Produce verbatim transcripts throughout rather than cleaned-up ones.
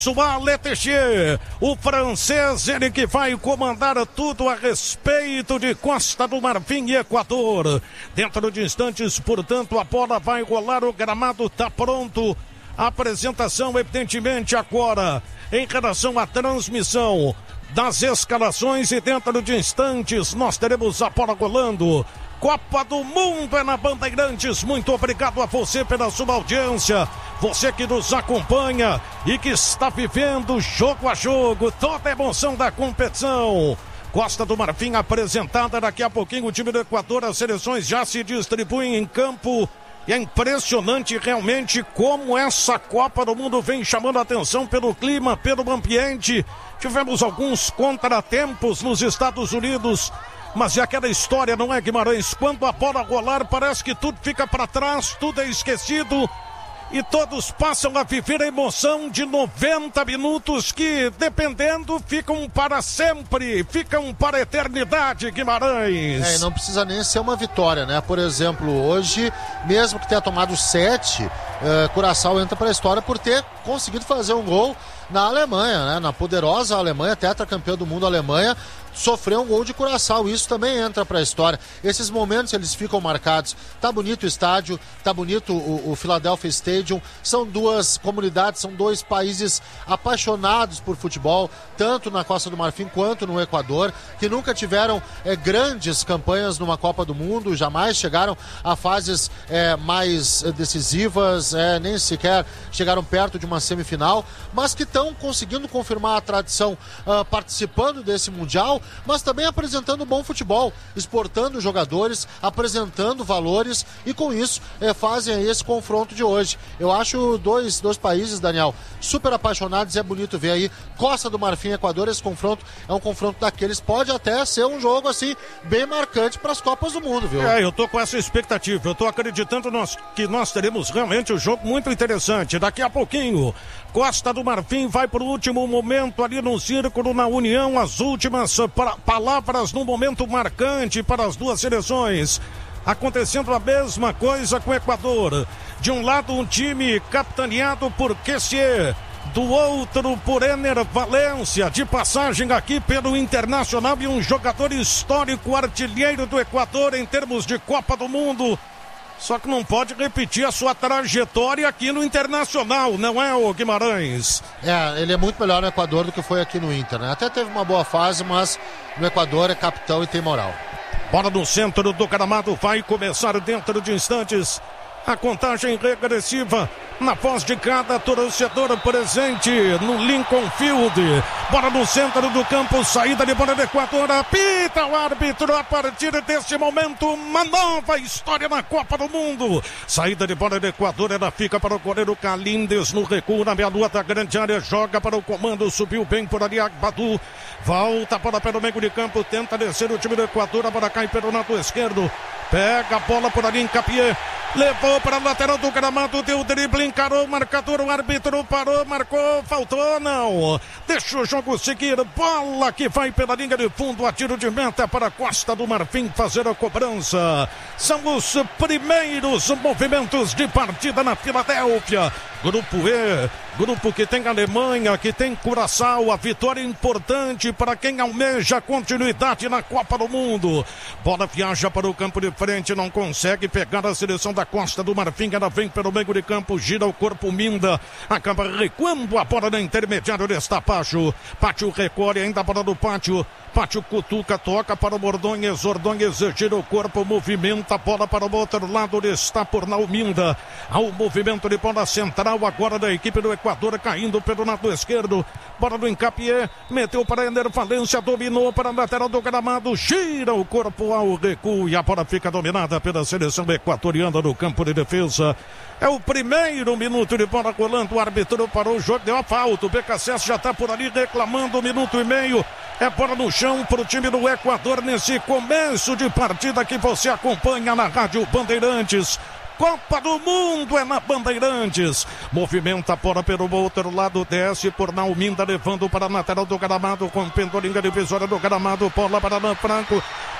Ale Teixeira, o francês, ele que vai comandar tudo a respeito de Costa do Marfim e Equador. Dentro de instantes, portanto, a bola vai rolar, o gramado está pronto. A apresentação, evidentemente, agora, em relação à transmissão das escalações, e dentro de instantes nós teremos a bola rolando. Copa do Mundo é na Bandeirantes. Muito obrigado a você pela sua audiência, você que nos acompanha e que está vivendo jogo a jogo, toda a emoção da competição. Costa do Marfim apresentada, daqui a pouquinho o time do Equador, as seleções já se distribuem em campo. E é impressionante realmente como essa Copa do Mundo vem chamando a atenção pelo clima, pelo ambiente. Tivemos alguns contratempos nos Estados Unidos, mas é aquela história, não é, Guimarães? Quando a bola rolar, parece que tudo fica para trás, tudo é esquecido. E todos passam a viver a emoção de noventa minutos que, dependendo, ficam para sempre, ficam para a eternidade, Guimarães. É, e não precisa nem ser uma vitória, né? Por exemplo, hoje, mesmo que tenha tomado sete, uh, Curaçao entra para a história por ter conseguido fazer um gol na Alemanha, né? Na poderosa Alemanha, tetracampeã do mundo Alemanha, sofreu um gol de Curaçao, isso também entra para a história. Esses momentos eles ficam marcados. Tá bonito o estádio, tá bonito o, o Philadelphia Stadium, são duas comunidades, são dois países apaixonados por futebol, tanto na Costa do Marfim quanto no Equador, que nunca tiveram é, grandes campanhas numa Copa do Mundo, jamais chegaram a fases é, mais decisivas, é, nem sequer chegaram perto de uma semifinal, mas que estão conseguindo confirmar a tradição, uh, participando desse Mundial, mas também apresentando bom futebol, exportando jogadores, apresentando valores, e com isso é, fazem aí esse confronto de hoje. Eu acho dois, dois países, Daniel, super apaixonados. É bonito ver aí Costa do Marfim e Equador. Esse confronto é um confronto daqueles, pode até ser um jogo assim bem marcante para as Copas do Mundo, viu? É, eu tô com essa expectativa, eu tô acreditando nós, que nós teremos realmente um jogo muito interessante. Daqui a pouquinho, Costa do Marfim vai para o último momento ali no círculo, na União, as últimas pra, palavras no momento marcante para as duas seleções. Acontecendo a mesma coisa com o Equador. De um lado um time capitaneado por Kessier, do outro por Ener Valência, de passagem aqui pelo Internacional, e um jogador histórico, artilheiro do Equador em termos de Copa do Mundo. Só que não pode repetir a sua trajetória aqui no Internacional, não é, o Guimarães? É, ele é muito melhor no Equador do que foi aqui no Inter, né? Até teve uma boa fase, mas no Equador é capitão e tem moral. Bola no centro do gramado, vai começar dentro de instantes a contagem regressiva na voz de cada torcedor presente no Lincoln Field. Bola no centro do campo, saída de bola do Equador, apita o árbitro. A partir desse momento, uma nova história na Copa do Mundo. Saída de bola do Equador, ela fica para o goleiro Calindes no recuo, na meia-lua da grande área, joga para o comando, subiu bem por ali Agbadu, volta para pelo meio de campo, tenta descer o time do Equador, a bola cai pelo lado esquerdo, pega a bola por ali em Capié, levou para a lateral do gramado, deu drible, encarou o marcador, o árbitro parou, marcou, faltou, não. Deixa o jogo seguir, bola que vai pela linha de fundo, a tiro de meta para a Costa do Marfim fazer a cobrança. São os primeiros movimentos de partida na Filadélfia. Grupo E, grupo que tem Alemanha, que tem Curaçao, a vitória importante para quem almeja continuidade na Copa do Mundo. Bola viaja para o campo de frente, não consegue pegar a seleção da Costa do Marfim, ela vem pelo meio de campo, gira o corpo, Minda, acaba recuando a bola na intermediária, está Pátio, Pátio recolhe ainda a bola do Pátio, Pátio cutuca, toca para o Ordonez, Ordonez gira o corpo, movimenta a bola para o outro lado, está por Nauminda, ao movimento de bola central agora da equipe do Equador, caindo pelo lado esquerdo, bola do Encapié, meteu para Ener Valência, dominou para a lateral do gramado, gira o corpo ao recuo e a bola fica dominada pela seleção equatoriana no campo de defesa. É o primeiro minuto de bola rolando, o árbitro parou o jogo, deu a falta, o B K C S já está por ali reclamando, um minuto e meio, é bola no chão para o time do Equador nesse começo de partida que você acompanha na Rádio Bandeirantes. Copa do Mundo é na Bandeirantes. Movimenta a bola pelo outro lado, desce por Nauminda, levando para a lateral do gramado, com pendolinha divisória do gramado, bola para Alan Franco,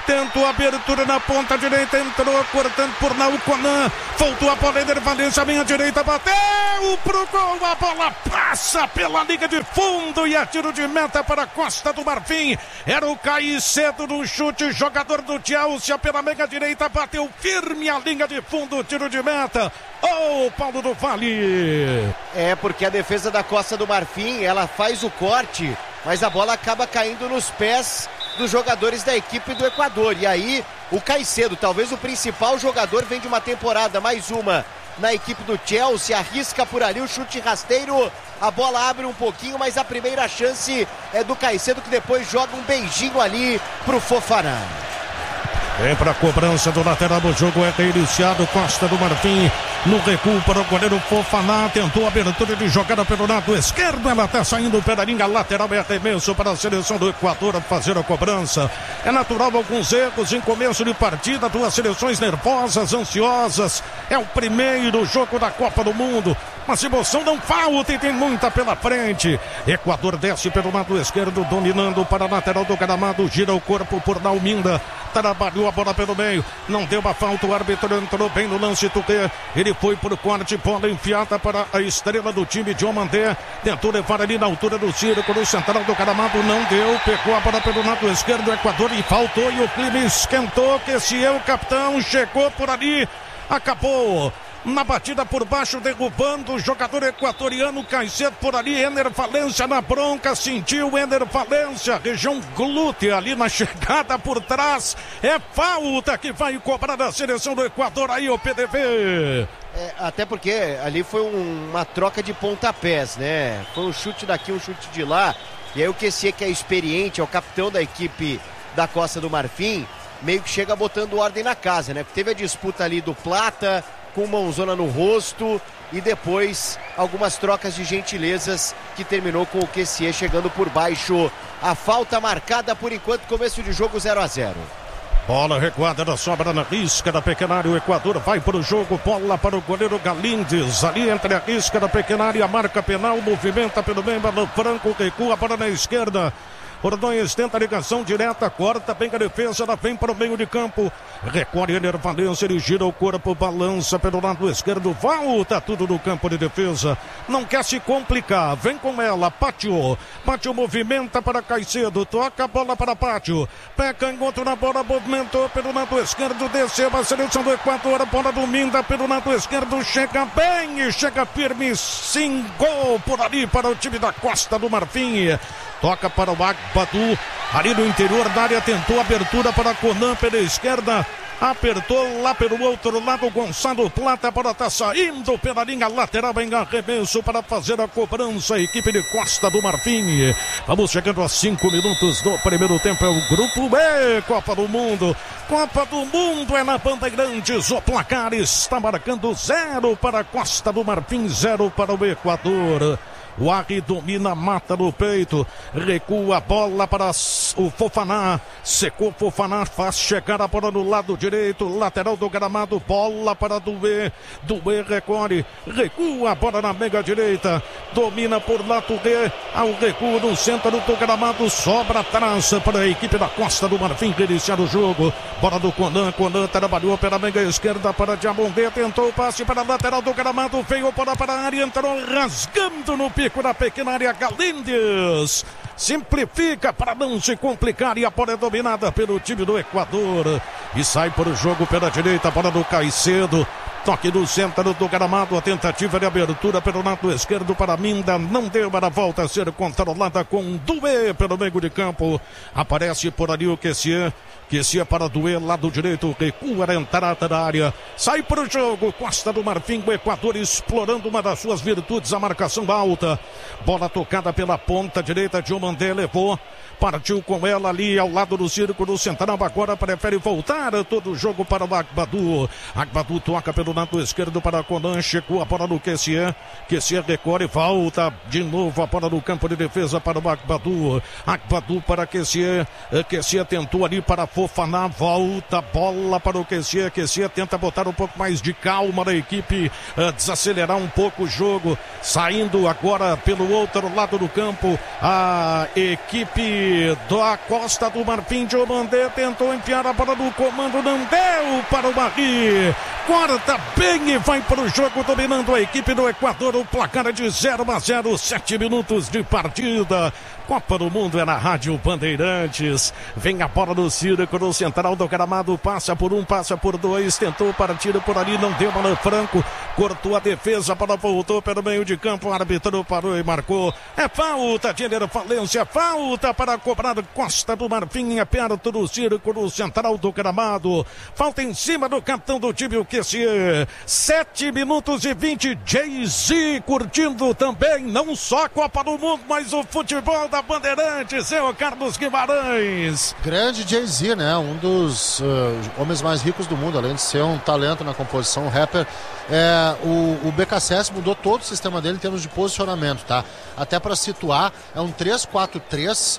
tentou abertura na ponta direita, entrou cortando por lá o Conan, voltou a bola, Ener Valencia, minha direita, bateu pro gol, a bola passa pela linha de fundo e é tiro de meta para a Costa do Marfim. Era o Caicedo no chute, jogador do Chelsea pela meia direita, bateu firme a linha de fundo, tiro de meta. Ô, oh, Paulo do Vale! É, porque a defesa da Costa do Marfim, ela faz o corte, mas a bola acaba caindo nos pés dos jogadores da equipe do Equador. E aí, o Caicedo, talvez o principal jogador, vem de uma temporada, mais uma na equipe do Chelsea, arrisca por ali o chute rasteiro, a bola abre um pouquinho, mas a primeira chance é do Caicedo, que depois joga um beijinho ali pro Fofana. Vem para a cobrança do lateral do jogo, é reiniciado, Costa do Marfim no recuo para o goleiro Fofana, tentou a abertura de jogada pelo lado esquerdo, ela está saindo pela linha lateral, é arremesso para a seleção do Equador a fazer a cobrança. É natural alguns erros em começo de partida, duas seleções nervosas, ansiosas, é o primeiro jogo da Copa do Mundo, mas emoção não falta e tem muita pela frente. Equador desce pelo lado esquerdo, dominando para a lateral do gramado, gira o corpo por Dalminda, trabalhou a bola pelo meio, não deu a falta, o árbitro entrou bem no lance, Tuquê, ele foi por corte, bola enfiada para a estrela do time, Diomandé, tentou levar ali na altura do círculo central do gramado, não deu, pegou a bola pelo lado esquerdo do Equador e faltou, e o clima esquentou, que esse é o capitão, chegou por ali, acabou na batida por baixo, derrubando o jogador equatoriano, Caicedo por ali, Ener Valencia na bronca, sentiu Ener Valencia, região glútea ali na chegada por trás, é falta que vai cobrar da seleção do Equador aí, o P D V. É, até porque ali foi um, uma troca de pontapés, né? Foi um chute daqui, um chute de lá, e aí o Kessié, que é experiente, é o capitão da equipe da Costa do Marfim, meio que chega botando ordem na casa, né? Teve a disputa ali do Plata, com mãozona no rosto, e depois algumas trocas de gentilezas que terminou com o Kessié chegando por baixo. A falta marcada por enquanto, começo de jogo zero a zero. Bola recuada da sobra na risca da pequena área, o Equador vai para o jogo, bola para o goleiro Galindes, ali entre a risca da pequena área, marca penal, movimenta pelo meio, Balão Franco recua para na esquerda. Ordonhas tenta a ligação direta, corta bem a defesa, ela vem para o meio de campo, recolhe Ener Valencia, ele gira o corpo, balança pelo lado esquerdo, volta tudo no campo de defesa, não quer se complicar, vem com ela, Pátio, Pátio movimenta para Caicedo, toca a bola para Pátio, pé canhoto na bola, movimentou pelo lado esquerdo, desceu a seleção do Equador, a bola do Minda pelo lado esquerdo, chega bem e chega firme, sim, gol por ali para o time da Costa do Marfim. Toca para o Agbadu, ali no interior da área, tentou abertura para Conan pela esquerda, apertou lá pelo outro lado, Gonçalo Plata, a bola está saindo pela linha lateral, em arremesso para fazer a cobrança, a equipe de Costa do Marfim. Vamos chegando a cinco minutos do primeiro tempo, é o Grupo B, Copa do Mundo. Copa do Mundo é na Bandeirantes, o placar está marcando zero para a Costa do Marfim, zero para o Equador. O Arri domina, mata no peito, recua a bola para o Fofana, secou Fofana, faz chegar a bola no lado direito, lateral do gramado, bola para Duê, Duê recolhe, recua a bola na meia direita, domina por lá Duê, ao recuo no centro do gramado, sobra atrás para a equipe da Costa do Marfim iniciar o jogo, bola do Conan, Conan trabalhou pela meia esquerda para Diamondé, tentou o passe para a lateral do gramado, veio bola para a área, entrou rasgando no pico da pequena área, Galindes simplifica para não se complicar e a bola é dominada pelo time do Equador e sai para o jogo pela direita, a bola do Caicedo, toque do centro do gramado, a tentativa de abertura pelo lado esquerdo para Minda, não deu para a volta a ser controlada com Duê pelo meio de campo, aparece por ali o Kessié, Kessié para Duê, lado direito, recua a entrada da área, sai para o jogo, Costa do Marfim, o Equador explorando uma das suas virtudes, a marcação alta, bola tocada pela ponta direita, Diomandé levou, partiu com ela ali ao lado do círculo central, agora prefere voltar todo o jogo para o Agbadu, Agbadu toca pelo pelo lado esquerdo para Conan, chegou a bola do Kessier, Kessier recorre, volta de novo a bola no campo de defesa para o Agbadu, Agbadu para Kessier, Kessier tentou ali para Fofana, volta a bola para o Kessier, Kessier tenta botar um pouco mais de calma na equipe, uh, desacelerar um pouco o jogo, saindo agora pelo outro lado do campo, a equipe da Costa do Marfim. Diomandé tentou enfiar a bola no comando, não deu para o Barri, corta bem e vai para o jogo, dominando a equipe do Equador, o placar é de zero a zero, sete minutos de partida. Copa do Mundo é na Rádio Bandeirantes. Vem a bola no círculo central do gramado, passa por um, passa por dois, tentou partir por ali, não deu. Alan Franco cortou a defesa, a bola voltou pelo meio de campo, o árbitro parou e marcou. É falta de Ener Valencia, falta para cobrar Costa do Marfim, é perto do círculo central do gramado. Falta em cima do capitão do time, o Kessier. sete minutos e vinte, Jay-Z curtindo também, não só a Copa do Mundo, mas o futebol da Bandeirantes, seu Carlos Guimarães. Grande Jay-Z, né? Um dos uh, homens mais ricos do mundo, além de ser um talento na composição, um rapper. É, o, o B K S S mudou todo o sistema dele em termos de posicionamento, tá? Até para situar, é um três quatro três.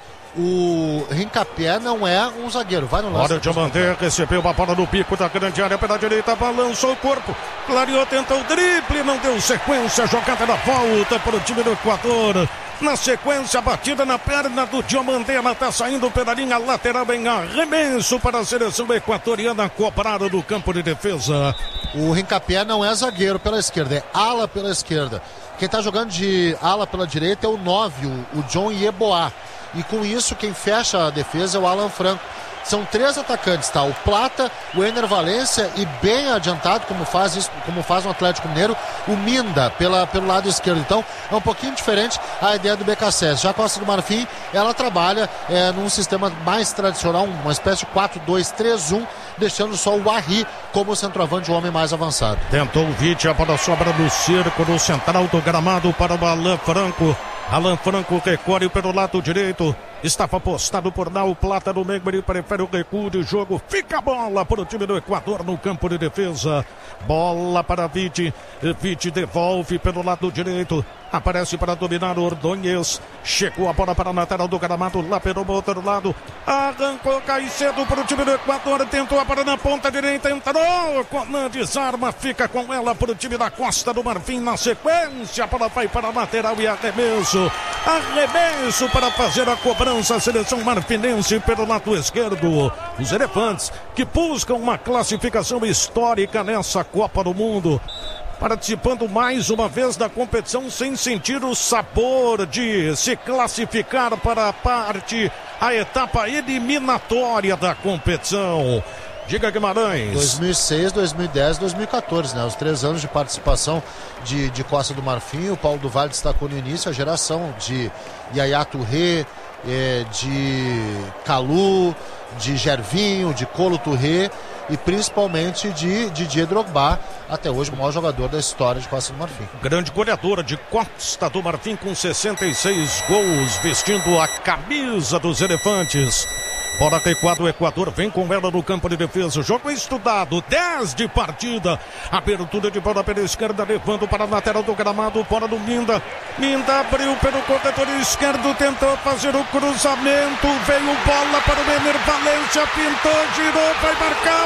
O Rincapé não é um zagueiro, vai no lance. Hora de Diomandé, recebeu uma bola no bico da grande área pela direita, balançou o corpo, clareou, tentou o drible, não deu sequência, jogada na volta para o time do Equador. Na sequência, batida na perna do Diomandé, ela está saindo pela linha lateral em arremesso para a seleção equatoriana, cobrada do campo de defesa. O Rincapé não é zagueiro pela esquerda, é ala pela esquerda. Quem está jogando de ala pela direita é o nove, o, o John Yeboah. E com isso, quem fecha a defesa é o Alan Franco. São três atacantes, tá? O Plata, o Ener Valencia e bem adiantado, como faz isso, como faz o Atlético Mineiro, o Minda pela, pelo lado esquerdo. Então, é um pouquinho diferente a ideia do B K S S. Já a Costa do Marfim, ela trabalha é, num sistema mais tradicional, uma espécie de quatro dois três um, deixando só o Arri como centroavante, o homem mais avançado. Tentou o Vitia, a bola sobra no círculo central do gramado para o Alan Franco. Alan Franco recorre pelo lado direito. Estava postado por Nau Plata no meio, ele prefere o recuo de jogo. Fica a bola para o time do Equador no campo de defesa. Bola para Viti. Viti devolve pelo lado direito. Aparece para dominar o Ordonez. Chegou a bola para a lateral do gramado, lá pelo outro lado. Arrancou Caicedo para o time do Equador. Tentou a bola na ponta direita. Entrou. Conan desarma. Fica com ela para o time da Costa do Marfim. Na sequência, a bola vai para a lateral e arremesso. Arremesso para fazer a cobrança. A seleção marfinense pelo lado esquerdo. Os elefantes que buscam uma classificação histórica nessa Copa do Mundo, participando mais uma vez da competição sem sentir o sabor de se classificar para a parte, a etapa eliminatória da competição. Diga, Guimarães. dois mil e seis, dois mil e dez, dois mil e quatorze, né? Os três anos de participação de, de Costa do Marfim. O Paulo do Vale destacou no início a geração de Yaya Touré, é, de Calu, de Gervinho, de Colo Touré e principalmente de Didier Drogba, até hoje o maior jogador da história de Costa do Marfim. Grande goleadora de Costa do Marfim com sessenta e seis gols, vestindo a camisa dos elefantes. Bola recuada, o Equador vem com ela no campo de defesa. Jogo estudado, dez de partida. Abertura de bola pela esquerda, levando para a lateral do gramado. Bola do Minda. Minda abriu pelo corredor esquerdo, tentou fazer o cruzamento. Veio bola para o Ener Valencia, pintou, girou, vai marcar,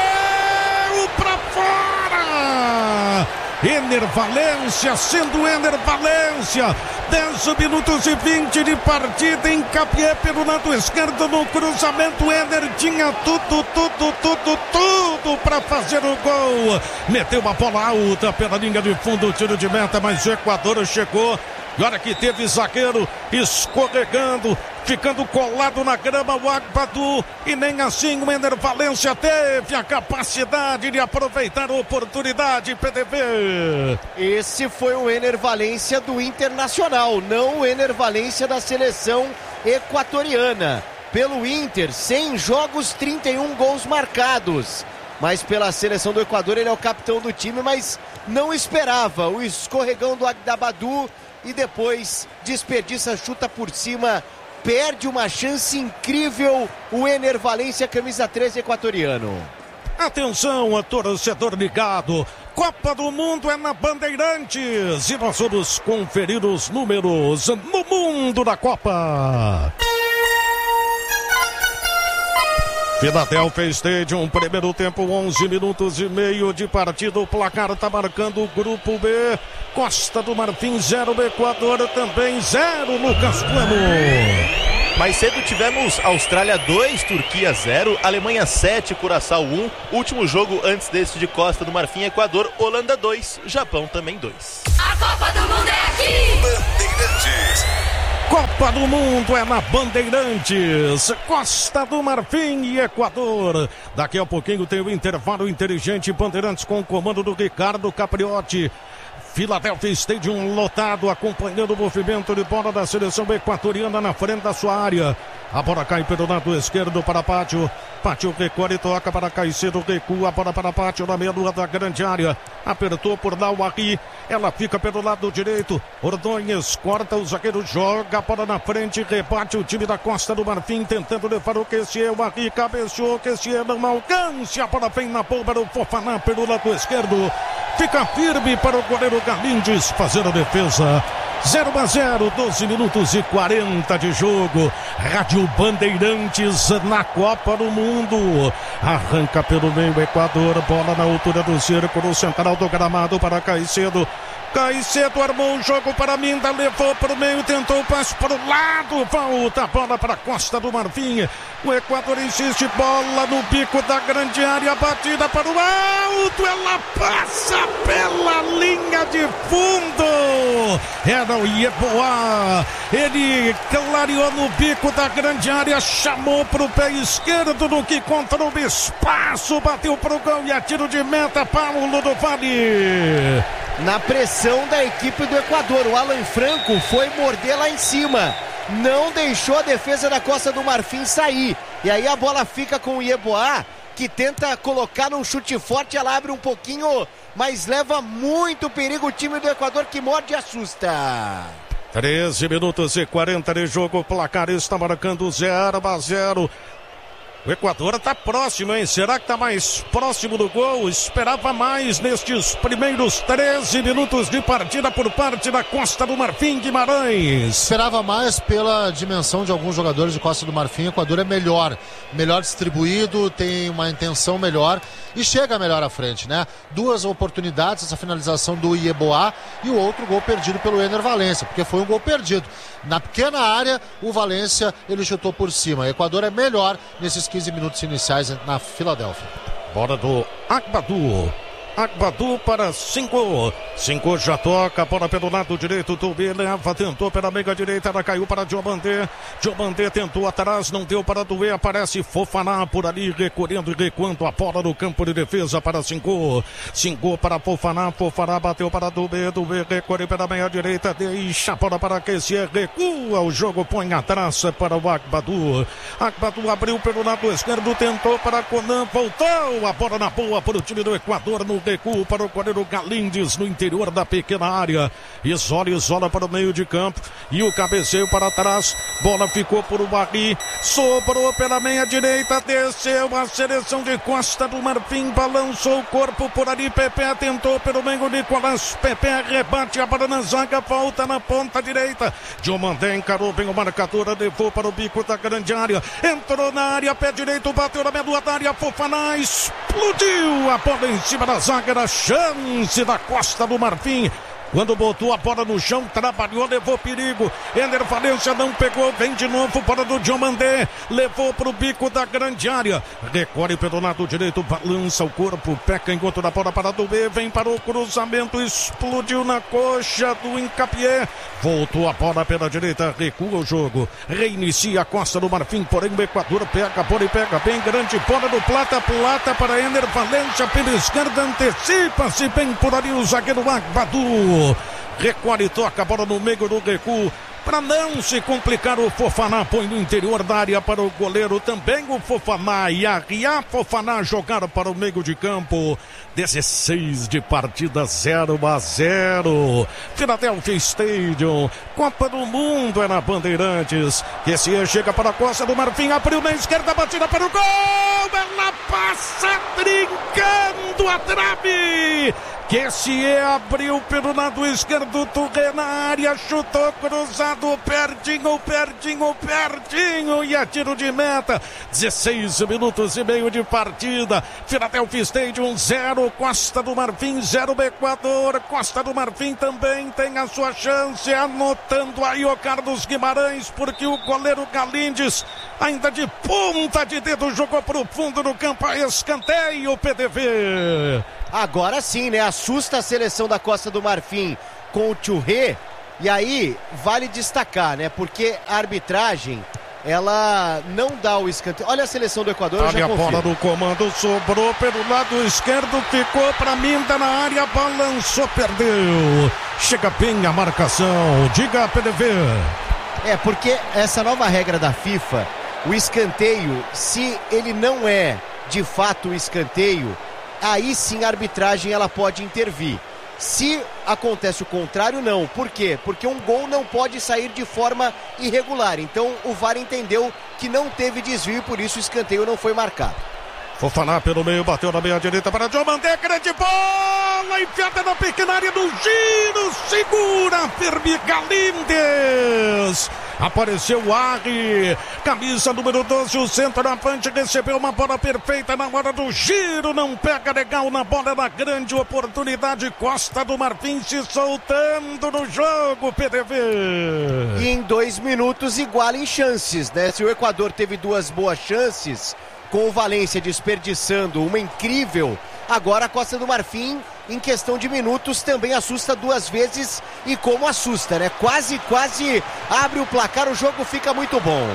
bateu para fora. Ener Valencia, sendo Ener Valencia, dez minutos e vinte de partida, em Capié pelo lado esquerdo no cruzamento. Ener tinha tudo, tudo, tudo, tudo para fazer o gol. Meteu uma bola alta pela linha de fundo, tiro de meta, mas o Equador chegou. E olha que teve zagueiro escorregando, ficando colado na grama, o Agbadu, e nem assim o Ener Valencia teve a capacidade de aproveitar a oportunidade, P D V. Esse foi o Ener Valencia do Internacional, não o Ener Valencia da seleção equatoriana. Pelo Inter, cem jogos, trinta e um gols marcados. Mas pela seleção do Equador ele é o capitão do time, mas não esperava o escorregão do Agbadu. E depois desperdiça, chuta por cima, perde uma chance incrível o Ener Valencia, camisa treze equatoriano. Atenção, a torcedor ligado. Copa do Mundo é na Bandeirantes e nós vamos conferir os números no mundo da Copa. Philadelphia Stadium, primeiro tempo, onze minutos e meio de partida. O placar está marcando o grupo B. Costa do Marfim zero, Equador também zero, Lucas Plano. Mais cedo tivemos Austrália dois, Turquia zero, Alemanha sete, Curaçao um. Último jogo antes desse de Costa do Marfim, Equador, Holanda dois, Japão também dois. A Copa do Mundo é aqui! Bandeirantes. Copa do Mundo é na Bandeirantes, Costa do Marfim e Equador. Daqui a pouquinho tem o intervalo inteligente Bandeirantes com o comando do Ricardo Capriotti. Philadelphia Stadium lotado, acompanhando o movimento de bola da seleção equatoriana na frente da sua área. A bola cai pelo lado esquerdo para Pátio. Pátio recolhe, toca para Caicedo, recua, a bola para Pátio na meia lua da grande área. Apertou por lá o Arri, ela fica pelo lado direito. Ordonhes corta, o zagueiro joga a bola na frente, rebate o time da Costa do Marfim, tentando levar o Kessier. O Arri cabeceou, o Kessier não alcança, a bola vem na bomba do Fofaná pelo lado esquerdo. Fica firme para o goleiro Galindes fazer a defesa. zero a zero, doze minutos e quarenta de jogo. Rádio Bandeirantes na Copa do Mundo. Arranca pelo meio Equador, bola na altura do círculo central do gramado para Caicedo. Caicedo armou o jogo para Minda, levou para o meio, tentou o passe para o lado, volta a bola para a Costa do Marfim. O Equador insiste, bola no bico da grande área, batida para o alto, ela passa pela linha de fundo. Era o Yeboah, ele clareou no bico da grande área, chamou para o pé esquerdo, no que encontrou espaço, bateu para o gol e a tiro de meta, Paulo do Vale. Na pressão da equipe do Equador, o Alan Franco foi morder lá em cima, não deixou a defesa da Costa do Marfim sair, e aí a bola fica com o Yeboah, que tenta colocar num chute forte, ela abre um pouquinho, mas leva muito perigo o time do Equador, que morde e assusta. treze minutos e quarenta de jogo, o placar está marcando zero a zero. O Equador está próximo, hein? Será que está mais próximo do gol? Esperava mais nestes primeiros treze minutos de partida por parte da Costa do Marfim, Guimarães. Esperava mais pela dimensão de alguns jogadores de Costa do Marfim. O Equador é melhor, melhor distribuído, tem uma intenção melhor e chega melhor à frente, né? Duas oportunidades, essa finalização do Yeboah e o outro gol perdido pelo Ener Valencia, porque foi um gol perdido. Na pequena área, o Valencia, ele chutou por cima. O Equador é melhor nesses quinze minutos iniciais na Filadélfia. Bola do Agbadu. Agbadu para cinco. cinco já toca, bola pelo lado direito. Tubi leva, tentou pela meia direita, ela caiu para Diomandé. Diomandé tentou atrás, não deu para Duê. Aparece Fofaná por ali, recolhendo e recuando a bola no campo de defesa para cinco. cinco para Fofaná. Fofaná bateu para Duê. Duê recolhe pela meia direita, deixa a bola para Kessier, recua o jogo, põe atrás para o Agbadu. Agbadu abriu pelo lado esquerdo, tentou para Conan, voltou a bola na boa para o time do Equador no recuo para o goleiro Galindes no interior da pequena área. Isola, isola para o meio de campo e o cabeceio para trás. Bola ficou por o Barri, sobrou pela meia direita, desceu a seleção de Costa do Marfim, balançou o corpo por ali. Pepe tentou pelo meio, Nicolás Pepe rebate a bola na zaga, volta na ponta direita. Diomandé encarou bem o marcador, levou para o bico da grande área, entrou na área, pé direito, bateu na meia da área. Fofaná explodiu a bola em cima da zaga. Era chance da Costa do Marfim. Quando botou a bola no chão, trabalhou, levou perigo. Ener Valencia não pegou, vem de novo para do Diomandé. Levou para o bico da grande área. Recolhe pelo lado direito, balança o corpo. Pé canhoto da bola para do B. Vem para o cruzamento, explodiu na coxa do Incapié. Voltou a bola pela direita, recua o jogo. Reinicia a Costa do Marfim, porém o Equador pega a bola e pega bem. Grande bola do Plata, Plata para Ener Valencia pela esquerda, antecipa-se bem por ali o zagueiro Agbadu. Recolhe e toca a bola no meio do recuo. Para não se complicar, o Fofaná põe no interior da área para o goleiro também o Fofaná. E a Ria Fofaná jogar para o meio de campo. dezesseis de partida, zero a zero. Philadelphia Stadium, Copa do Mundo é na Bandeirantes. Esse chega para a Costa do Marfim, abriu na esquerda, batida para o gol. Ela passa trincando a trave. que se abriu pelo lado esquerdo, Touré na área, chutou cruzado, pertinho, pertinho, pertinho, e a tiro de meta. dezesseis minutos e meio de partida. Philadelphia Stadium zero, Costa do Marfim zero, Equador. Costa do Marfim também tem a sua chance, anotando aí o Carlos Guimarães, porque o goleiro Galindes, ainda de ponta de dedo, jogou pro fundo do campo, a escanteio, P D V. Agora sim, né? Assusta a seleção da Costa do Marfim com o Touré. E aí, vale destacar, né? Porque a arbitragem, ela não dá o escanteio. Olha a seleção do Equador, olha a bola do comando, sobrou pelo lado esquerdo, ficou pra Minda na área, balançou, perdeu. Chega bem a marcação, diga P D V. É, porque essa nova regra da FIFA, o escanteio, se ele não é de fato o escanteio, aí sim a arbitragem ela pode intervir. Se acontece o contrário, não. Por quê? Porque um gol não pode sair de forma irregular. Então o V A R entendeu que não teve desvio e por isso o escanteio não foi marcado. Fofaná pelo meio, bateu na meia direita para Diomandé, grande bola, enfiada na pequena área do giro, segura, firme Galindes. Apareceu o Arri, camisa número doze, o centroavante recebeu uma bola perfeita na hora do giro, não pega legal na bola, na grande oportunidade, Costa do Marfim se soltando no jogo, P D V. E em dois minutos iguala em chances, né? Se o Equador teve duas boas chances, com o Valência desperdiçando uma incrível, agora a Costa do Marfim, em questão de minutos, também assusta duas vezes, e como assusta, né? Quase, quase abre o placar, o jogo fica muito bom.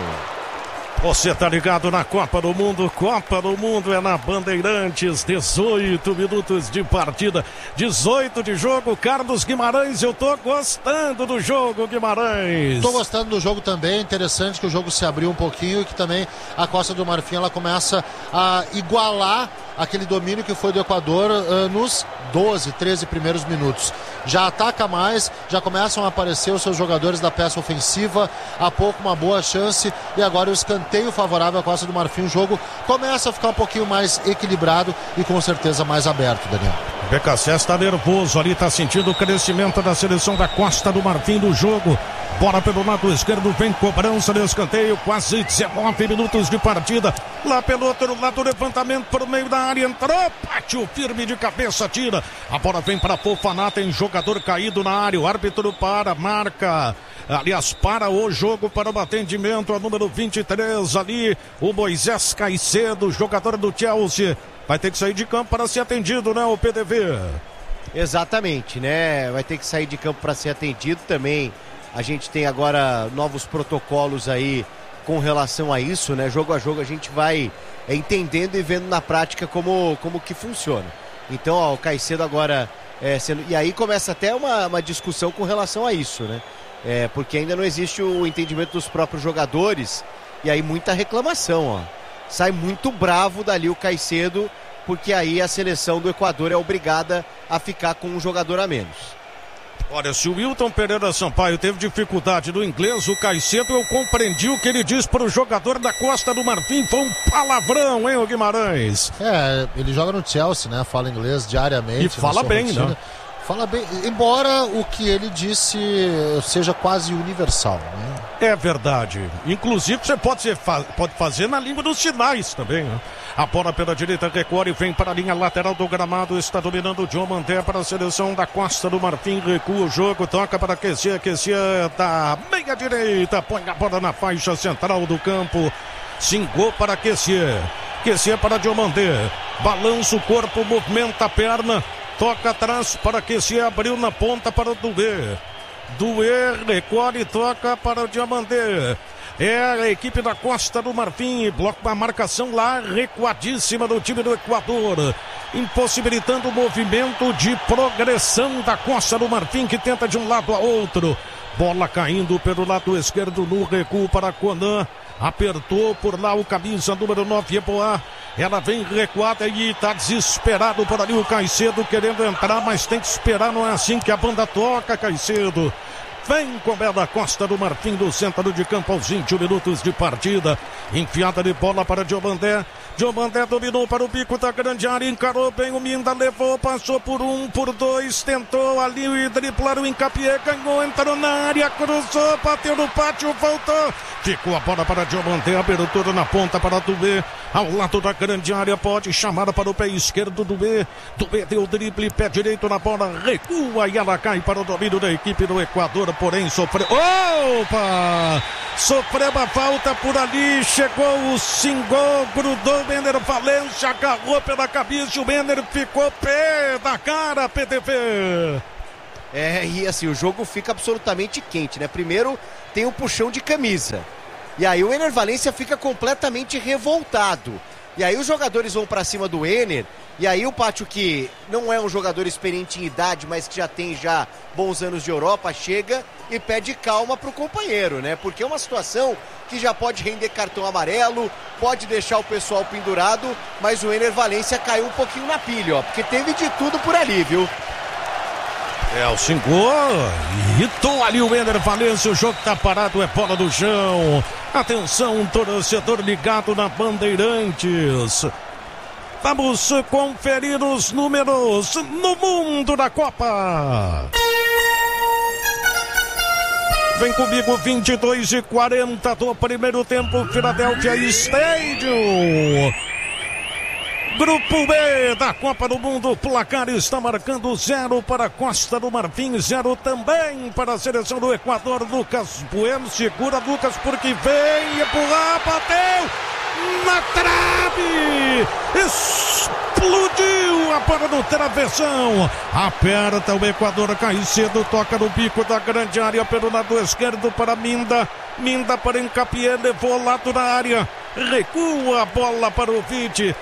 Você tá ligado na Copa do Mundo? Copa do Mundo é na Bandeirantes, dezoito minutos de partida, dezoito de jogo. Carlos Guimarães, eu tô gostando do jogo, Guimarães. Tô gostando do jogo também, interessante que o jogo se abriu um pouquinho e que também a Costa do Marfim ela começa a igualar aquele domínio que foi do Equador uh, nos doze, treze primeiros minutos. Já ataca mais, já começam a aparecer os seus jogadores da peça ofensiva, há pouco uma boa chance e agora o escanteio favorável à Costa do Marfim. O jogo começa a ficar um pouquinho mais equilibrado e com certeza mais aberto, Daniel. B K C está nervoso ali, está sentindo o crescimento da seleção da Costa do Marfim do jogo. Bola pelo lado esquerdo, vem cobrança de escanteio, quase dezenove minutos de partida. Lá pelo outro lado, levantamento por meio da área, entrou, pátio firme de cabeça, tira. A bola vem para Fofaná, tem jogador caído na área, o árbitro para, marca. Aliás, para o jogo, para o atendimento, a número vinte e três ali, o Moisés Caicedo, jogador do Chelsea. Vai ter que sair de campo para ser atendido, né, o P D V? Exatamente, né? Vai ter que sair de campo para ser atendido também. A gente tem agora novos protocolos aí com relação a isso, né? Jogo a jogo a gente vai é, entendendo e vendo na prática como, como que funciona. Então, ó, o Caicedo agora... É, sendo... E aí começa até uma, uma discussão com relação a isso, né? É, porque ainda não existe o entendimento dos próprios jogadores. E aí muita reclamação, ó. Sai muito bravo dali o Caicedo, porque aí a seleção do Equador é obrigada a ficar com um jogador a menos. Olha, se o Wilton Pereira Sampaio teve dificuldade no inglês, o Caicedo, eu compreendi o que ele disse para o jogador da Costa do Marfim. Foi um palavrão, hein, o Guimarães? É, ele joga no Chelsea, né? Fala inglês diariamente. E fala bem, rotina. Né? Fala bem, embora o que ele disse seja quase universal, né? É verdade. Inclusive você pode, ser, pode fazer na língua dos sinais também, né? A bola pela direita recorre e vem para a linha lateral do gramado. Está dominando o Diomandé para a seleção da Costa do Marfim. Recua o jogo, toca para aquecer, aquecer da meia direita. Põe a bola na faixa central do campo. Cingou para aquecer. Aquecer para Diomandé. Balança o corpo, movimenta a perna. Toca atrás para aquecer, abriu na ponta para o Duê. Duê recolhe e toca para o Diomandé. É a equipe da Costa do Marfim, bloco da marcação lá, recuadíssima do time do Equador, impossibilitando o movimento de progressão da Costa do Marfim, que tenta de um lado a outro. Bola caindo pelo lado esquerdo no recuo para Conan. Apertou por lá o camisa número nove, Eboá. Ela vem recuada e está desesperado por ali o Caicedo querendo entrar, mas tem que esperar, não é assim que a banda toca, Caicedo. Vem com Bela Costa do Marfim do centro de campo aos vinte minutos de partida. Enfiada de bola para Diomandé. Diomandé dominou para o bico da grande área, encarou bem o Minda, levou, passou por um, por dois, tentou ali o driblar o Hincapié, ganhou, entrou na área, cruzou, bateu no pátio, voltou. Ficou a bola para Diomandé, abertura na ponta para Dubé. Ao lado da grande área, pode chamar para o pé esquerdo do Dubé. Dubé deu o drible, pé direito na bola, recua e ela cai para o domínio da equipe do Equador, porém sofreu. Opa! Sofreu a falta por ali, chegou o Singol, grudou o Ener Valencia, agarrou pela cabeça, o Ener ficou pé da cara, P T V. É, e assim, o jogo fica absolutamente quente, né? Primeiro tem um puxão de camisa, e aí o Ener Valencia fica completamente revoltado. E aí os jogadores vão pra cima do Ener, e aí o Pátio, que não é um jogador experiente em idade, mas que já tem já bons anos de Europa, chega e pede calma pro companheiro, né? Porque é uma situação que já pode render cartão amarelo, pode deixar o pessoal pendurado, mas o Ener Valencia caiu um pouquinho na pilha, ó, porque teve de tudo por ali, viu? É, o Singol irritou ali o Ener Valencia, o jogo tá parado, é bola do chão. Atenção, torcedor ligado na Bandeirantes. Vamos conferir os números no mundo da Copa. Vem comigo, vinte e dois e quarenta do primeiro tempo, Philadelphia Stadium. Grupo B da Copa do Mundo, o placar está marcando zero para a Costa do Marfim, zero também para a seleção do Equador. Lucas Bueno segura, Lucas, porque vem empurrar, bateu na trave, explodiu a bola no travessão, aperta o Equador, cai cedo, toca no bico da grande área pelo lado esquerdo para Minda, Minda para Hincapié, levou ao lado da área, recua a bola para o Vite.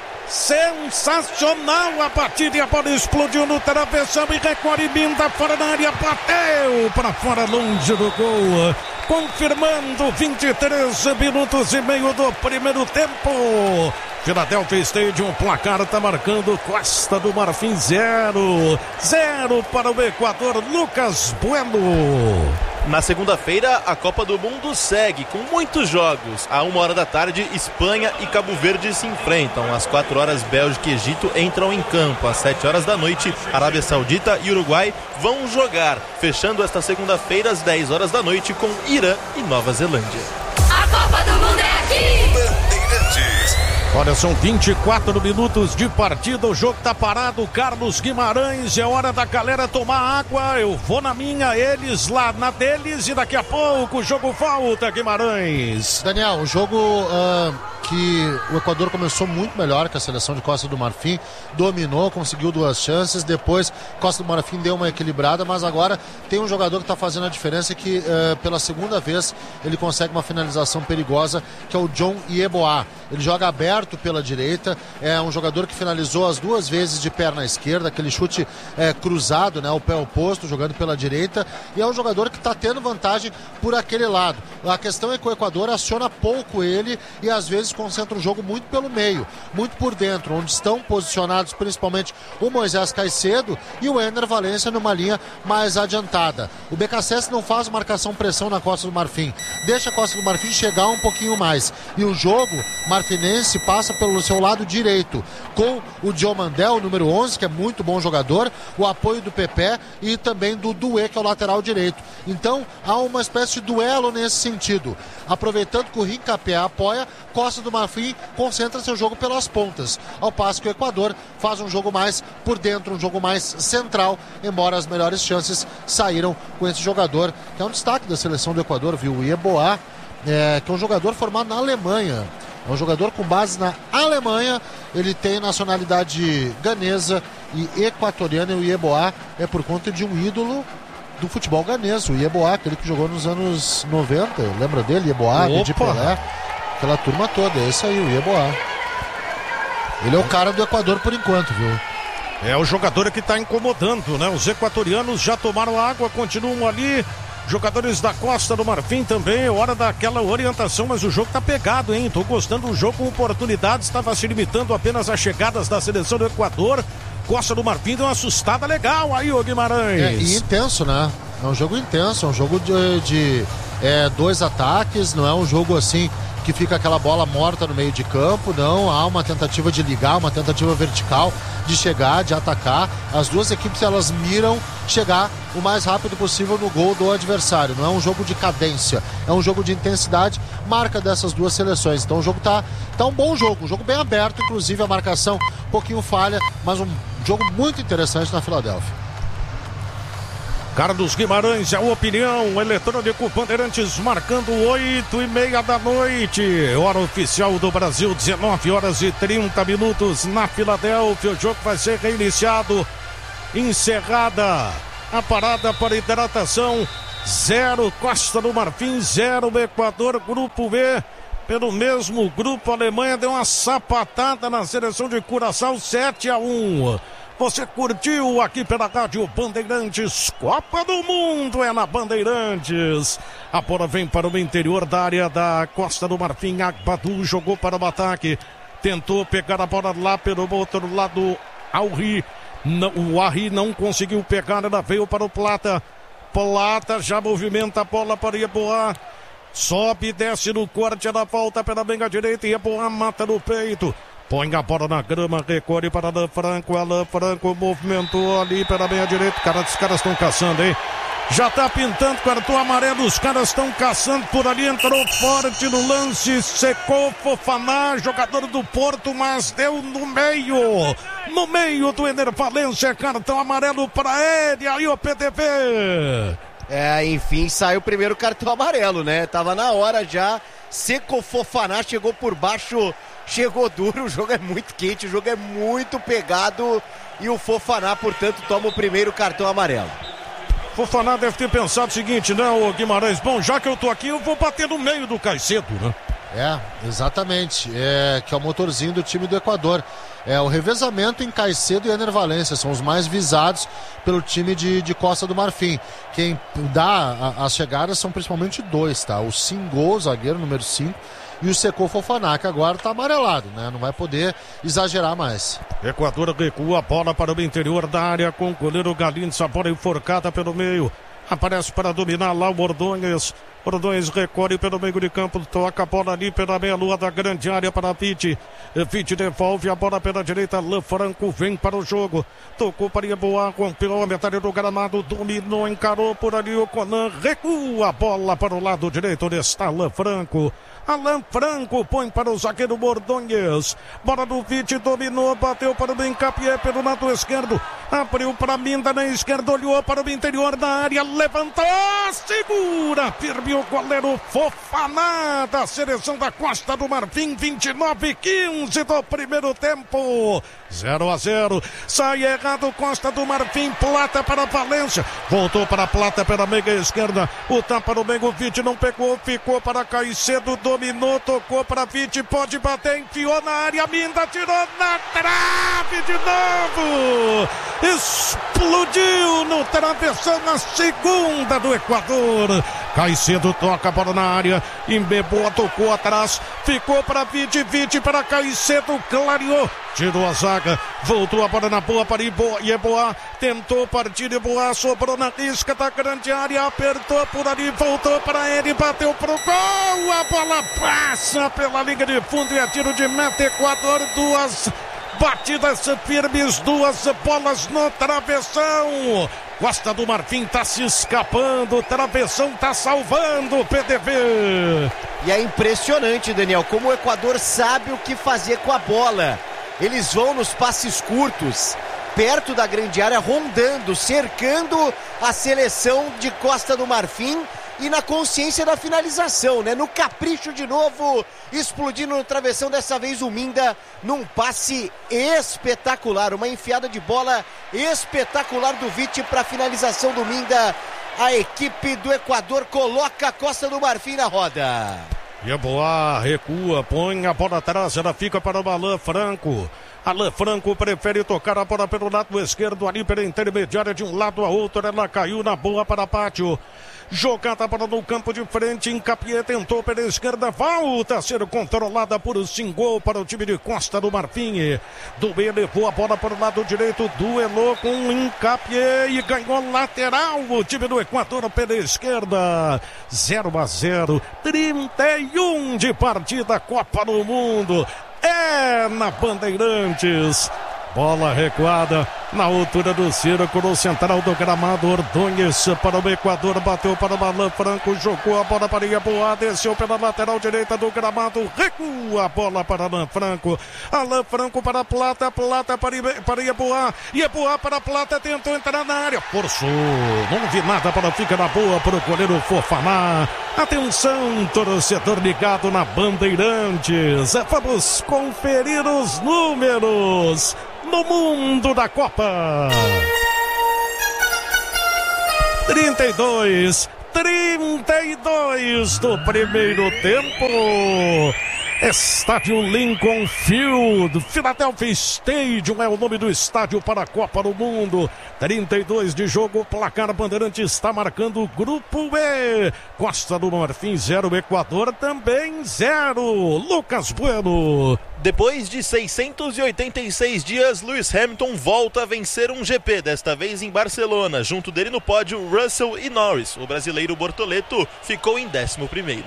Sensacional a batida e a bola explodiu no travessão e recolhe Minda fora da área, bateu para fora, longe do gol, confirmando vinte e três minutos e meio do primeiro tempo. Philadelphia Stadium, o placar está marcando Costa do Marfim zero, zero para o Equador, Lucas Bueno. Na segunda-feira, a Copa do Mundo segue com muitos jogos. À uma hora da tarde, Espanha e Cabo Verde se enfrentam. Às quatro horas, Bélgica e Egito entram em campo. Às sete horas da noite, Arábia Saudita e Uruguai vão jogar. Fechando esta segunda-feira, às dez horas da noite, com Irã e Nova Zelândia. A Copa do Mundo é aqui! Bandeirantes. Olha, são vinte e quatro minutos de partida, o jogo tá parado. Carlos Guimarães, é hora da galera tomar água. Eu vou na minha, eles lá na deles, e daqui a pouco o jogo volta, Guimarães. Daniel, o jogo uh, que o Equador começou muito melhor que a seleção de Costa do Marfim, dominou, conseguiu duas chances, depois Costa do Marfim deu uma equilibrada, mas agora tem um jogador que está fazendo a diferença, que uh, pela segunda vez ele consegue uma finalização perigosa, que é o John Yeboah. Ele joga aberto pela direita, é um jogador que finalizou as duas vezes de perna esquerda, aquele chute é, cruzado, né, o pé oposto, jogando pela direita, e é um jogador que está tendo vantagem por aquele lado. A questão é que o Equador aciona pouco ele e às vezes concentra o jogo muito pelo meio, muito por dentro, onde estão posicionados principalmente o Moisés Caicedo e o Ener Valencia numa linha mais adiantada. O B K C S não faz marcação-pressão na Costa do Marfim, deixa a Costa do Marfim chegar um pouquinho mais, e o jogo marfinense passa pelo seu lado direito, com o Diomandé, o número onze, que é muito bom jogador, o apoio do Pepe e também do Dué, que é o lateral direito. Então há uma espécie de duelo nesse sentido. Aproveitando que o Hincapié apoia, Costa do Marfim concentra seu jogo pelas pontas, ao passo que o Equador faz um jogo mais por dentro, um jogo mais central, embora as melhores chances saíram com esse jogador, que é um destaque da seleção do Equador, viu? O Yeboah, é, que é um jogador formado na Alemanha. É um jogador com base na Alemanha, ele tem nacionalidade ganesa e equatoriana, e o Yeboah é por conta de um ídolo do futebol ganês, o Yeboah, aquele que jogou nos anos noventa, lembra dele? Yeboah, de Pelé, aquela turma toda, é esse aí, o Yeboah. Ele é o cara do Equador por enquanto, viu? É o jogador que está incomodando, né? Os equatorianos já tomaram água, continuam ali. Jogadores da Costa do Marfim também, hora daquela orientação, mas o jogo tá pegado, hein? Tô gostando do jogo com oportunidades, estava se limitando apenas às chegadas da seleção do Equador. Costa do Marfim deu uma assustada legal aí, ô Guimarães. É, e intenso, né? É um jogo intenso, é um jogo de, de é, dois ataques, não é um jogo assim que fica aquela bola morta no meio de campo, não, há uma tentativa de ligar, uma tentativa vertical de chegar, de atacar. As duas equipes, elas miram chegar o mais rápido possível no gol do adversário. Não é um jogo de cadência, é um jogo de intensidade, marca dessas duas seleções. Então o jogo tá, tá um bom jogo, um jogo bem aberto, inclusive a marcação um pouquinho falha, mas um jogo muito interessante na Filadélfia. Carlos Guimarães, a opinião, eletrônico Bandeirantes, marcando oito e meia da noite, hora oficial do Brasil, dezenove horas e trinta minutos na Filadélfia. O jogo vai ser reiniciado, encerrada a parada para hidratação, zero Costa do Marfim, zero Equador. Grupo B, pelo mesmo grupo, a Alemanha deu uma sapatada na seleção de Curaçao, sete a um. Você curtiu aqui pela Rádio Bandeirantes, Copa do Mundo é na Bandeirantes. A bola vem para o interior da área da Costa do Marfim. Agbadu jogou para o ataque, tentou pegar a bola lá pelo outro lado. Alri, o Arri não conseguiu pegar, ela veio para o Plata. Plata já movimenta a bola para Yeboah. Sobe, desce no corte, ela volta pela benga direita e Yeboah mata no peito. Põe a bola na grama, recolhe para Alain Franco. Alain Franco movimentou ali pela meia direita. Cara, os caras estão caçando, hein? Já tá pintando cartão amarelo. Os caras estão caçando por ali. Entrou forte no lance. Secou Fofaná, jogador do Porto, mas deu no meio. No meio do Ener Valencia. Cartão amarelo para ele. Aí o P D V. É, enfim, saiu o primeiro cartão amarelo, né? Tava na hora já. Secou Fofaná, chegou por baixo. Chegou duro, o jogo é muito quente, o jogo é muito pegado e o Fofaná, portanto, toma o primeiro cartão amarelo. Fofaná deve ter pensado o seguinte, né, o Guimarães? Bom, já que eu tô aqui, eu vou bater no meio do Caicedo, né? É, exatamente, é, que é o motorzinho do time do Equador. É o revezamento em Caicedo e Ener Valencia, são os mais visados pelo time de, de Costa do Marfim. Quem dá a, as chegadas são principalmente dois, tá? O Singo, zagueiro número cinco, e o Secou Fofaná, que agora tá amarelado, né? Não vai poder exagerar mais. Equador recua a bola para o interior da área com o goleiro Galins, a bola enforcada pelo meio. Aparece para dominar lá o Ordonez. Ordonez recolhe pelo meio de campo, toca a bola ali pela meia-lua da grande área para Pitti. Pitti devolve a bola pela direita, Alain Franco vem para o jogo. Tocou para Yeboah, rompeu a metade do gramado, dominou, encarou por ali o Conan, recua a bola para o lado direito, onde está Alain Franco. Alain Franco põe para o zagueiro Ordonez. Bola do Pitti, dominou, bateu para o Bencapié pelo lado esquerdo. Abriu para Minda na esquerda, olhou para o interior da área, levantou, segura, firme o goleiro Fofaná da seleção da Costa do Marfim, vinte e nove a quinze do primeiro tempo, zero a zero. Sai errado Costa do Marfim, Plata para Valência, voltou para Plata pela meia esquerda, o tapa no meio, o Pitti não pegou, ficou para Caicedo, dominou, tocou para Pitti, pode bater, enfiou na área, Minda tirou na trave de novo, explodiu no travessão na segunda do Equador. Caicedo toca a bola na área, embebou, tocou atrás, ficou para Pitti, Pitti para Caicedo, clareou, tirou a zaga, voltou a bola na boa para Yeboah, tentou partir, Yeboah sobrou na risca da grande área, apertou por ali, voltou para ele, bateu pro gol, a bola passa pela linha de fundo e é tiro de meta. Equador, duas batidas firmes, duas bolas no travessão. Costa do Marfim tá se escapando, o travessão tá salvando o P D V. E é impressionante, Daniel, como o Equador sabe o que fazer com a bola. Eles vão nos passes curtos, perto da grande área, rondando, cercando a seleção de Costa do Marfim e na consciência da finalização, né? No capricho de novo, explodindo no travessão, dessa vez o Minda num passe espetacular, uma enfiada de bola espetacular do Pitti para a finalização do Minda. A equipe do Equador coloca a Costa do Marfim na roda. Yeboah recua, põe a bola atrás, ela fica para o Alain Franco. Alain Franco prefere tocar a bola pelo lado esquerdo, ali pela intermediária de um lado a outro. Ela caiu na boa para Pátio. Jogada para no campo de frente, Hincapié tentou pela esquerda, volta a ser controlada por Singol para o time de Costa do Marfim. Duê levou a bola para o lado direito, duelou com Hincapié e ganhou lateral o time do Equador pela esquerda. zero a zero, trinta e um de partida, Copa do Mundo. É na Bandeirantes. Bola recuada na altura do círculo central do gramado. Ordonhes para o Equador, bateu para o Alain Franco, jogou a bola para Ieboá, desceu pela lateral direita do gramado, recua a bola para Alain Franco. Alain Franco para Plata, Plata para, Ibe, para Ieboá, Ieboá para Plata, tentou entrar na área, forçou, não vi nada, para fica na boa para o goleiro Fofaná. Atenção, torcedor ligado na Bandeirantes, vamos conferir os números no mundo da Copa. trinta e dois, trinta e dois do primeiro tempo. Estádio Lincoln Field, Philadelphia Stadium é o nome do estádio para a Copa do Mundo. trinta e dois de jogo, placar Bandeirante está marcando o Grupo E. Costa do Marfim zero, Equador também zero. Lucas Bueno. Depois de seiscentos e oitenta e seis dias, Lewis Hamilton volta a vencer um G P, desta vez em Barcelona. Junto dele no pódio, Russell e Norris. O brasileiro Bortoleto ficou em décimo primeiro.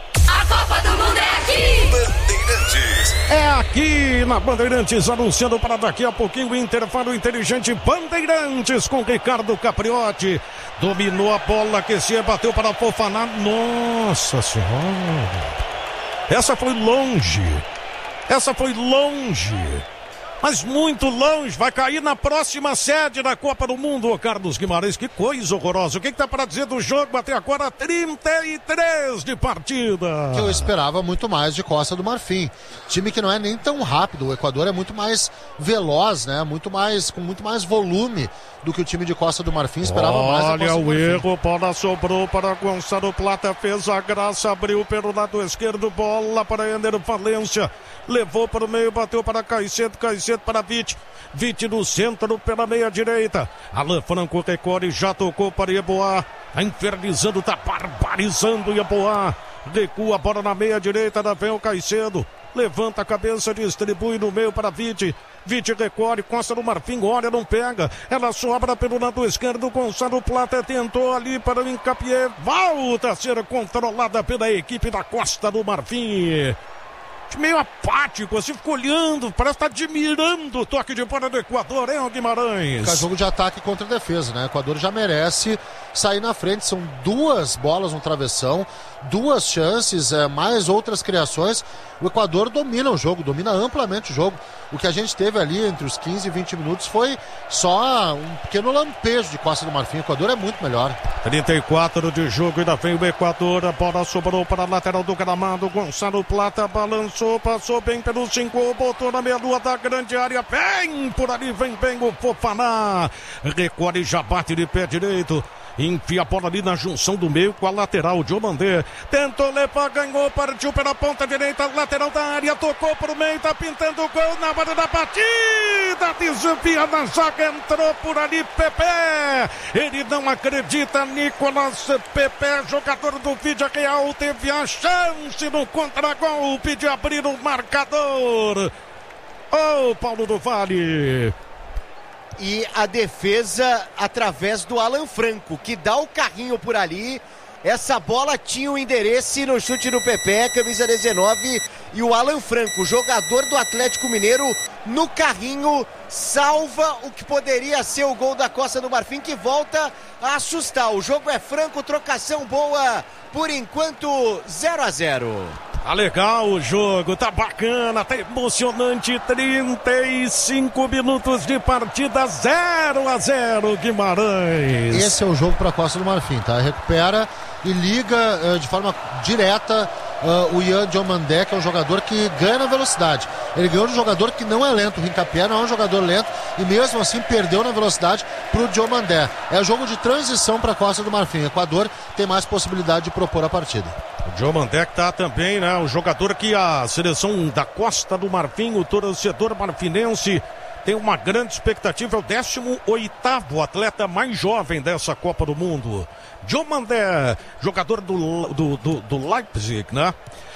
A Copa do Mundo é aqui! Bandeirantes. É aqui na Bandeirantes, anunciando para daqui a pouquinho o intervalo inteligente Bandeirantes com Ricardo Capriotti. Dominou a bola, aquecia, bateu para Fofaná. Nossa Senhora! Essa foi longe. Essa foi longe. Mas muito longe, vai cair na próxima sede da Copa do Mundo, ô Carlos Guimarães, que coisa horrorosa. O que que tá para dizer do jogo até agora? trinta e três de partida. Que eu esperava muito mais de Costa do Marfim. Time que não é nem tão rápido, o Equador é muito mais veloz, né? Muito mais, com muito mais volume do que o time de Costa do Marfim esperava. Olha mais. Olha o erro, bola sobrou para Gonçalo Plata, fez a graça, abriu pelo lado esquerdo, bola para Ender Valência, levou para o meio, bateu para Caicedo, Caicedo para Vitti, Vitti no centro pela meia direita, Alain Franco recorre, já tocou para Ieboá, tá infernizando, tá barbarizando Ieboá, recua a bola na meia direita, da vem o Caicedo, levanta a cabeça, distribui no meio para Vitti, Vitti recorre, Costa do Marfim, olha, não pega, ela sobra pelo lado esquerdo, Gonçalo Plata tentou ali para o Hincapié, volta a ser controlada pela equipe da Costa do Marfim. Meio apático, assim, ficou olhando, parece estar tá admirando o toque de bola do Equador, hein, Guimarães? É jogo de ataque contra defesa, né? O Equador já merece sair na frente, são duas bolas no travessão, duas chances, é, mais outras criações. O Equador domina o jogo, domina amplamente o jogo. O que a gente teve ali entre os quinze e vinte minutos foi só um pequeno lampejo de Costa do Marfim. O Equador é muito melhor. trinta e quatro de jogo, ainda vem o Equador, a bola sobrou para a lateral do gramado, Gonçalo Plata balançou, passou bem pelo cinco, botou na meia-lua da grande área, vem por ali, vem bem o Fofaná, recolhe, já bate de pé direito, enfia a bola ali na junção do meio com a lateral de Omandé, tentou levar, ganhou, partiu pela ponta direita, lateral da área, tocou pro meio, tá pintando o gol na hora da batida, desvia na zaga, entrou por ali Pepe, ele não acredita, Nicolas Pepe, jogador do Vídeo Real, teve a chance no contra-golpe de abrir o marcador. Ô, oh, Paulo do Vale. E a defesa através do Alain Franco, que dá o carrinho por ali. Essa bola tinha o endereço no chute do Pepe, camisa dezenove, e o Alain Franco, jogador do Atlético Mineiro, no carrinho, salva o que poderia ser o gol da Costa do Marfim, que volta a assustar. O jogo é franco, trocação boa, por enquanto zero a zero. Tá legal o jogo, tá bacana, tá emocionante, trinta e cinco minutos de partida, zero a zero, Guimarães. Esse é o jogo para Costa do Marfim, tá? Recupera e liga uh, de forma direta uh, o Ian Diomandé, que é um jogador que ganha na velocidade. Ele ganhou de um jogador que não é lento. O Hincapié não é um jogador lento e mesmo assim perdeu na velocidade para o Diomandé. É jogo de transição para a Costa do Marfim. O Equador tem mais possibilidade de propor a partida. O Diomandé que tá também, né? O jogador que a seleção da Costa do Marfim, o torcedor marfinense, tem uma grande expectativa. É o décimo oitavo atleta mais jovem dessa Copa do Mundo. Diomandé, jogador do, do, do, do Leipzig, né?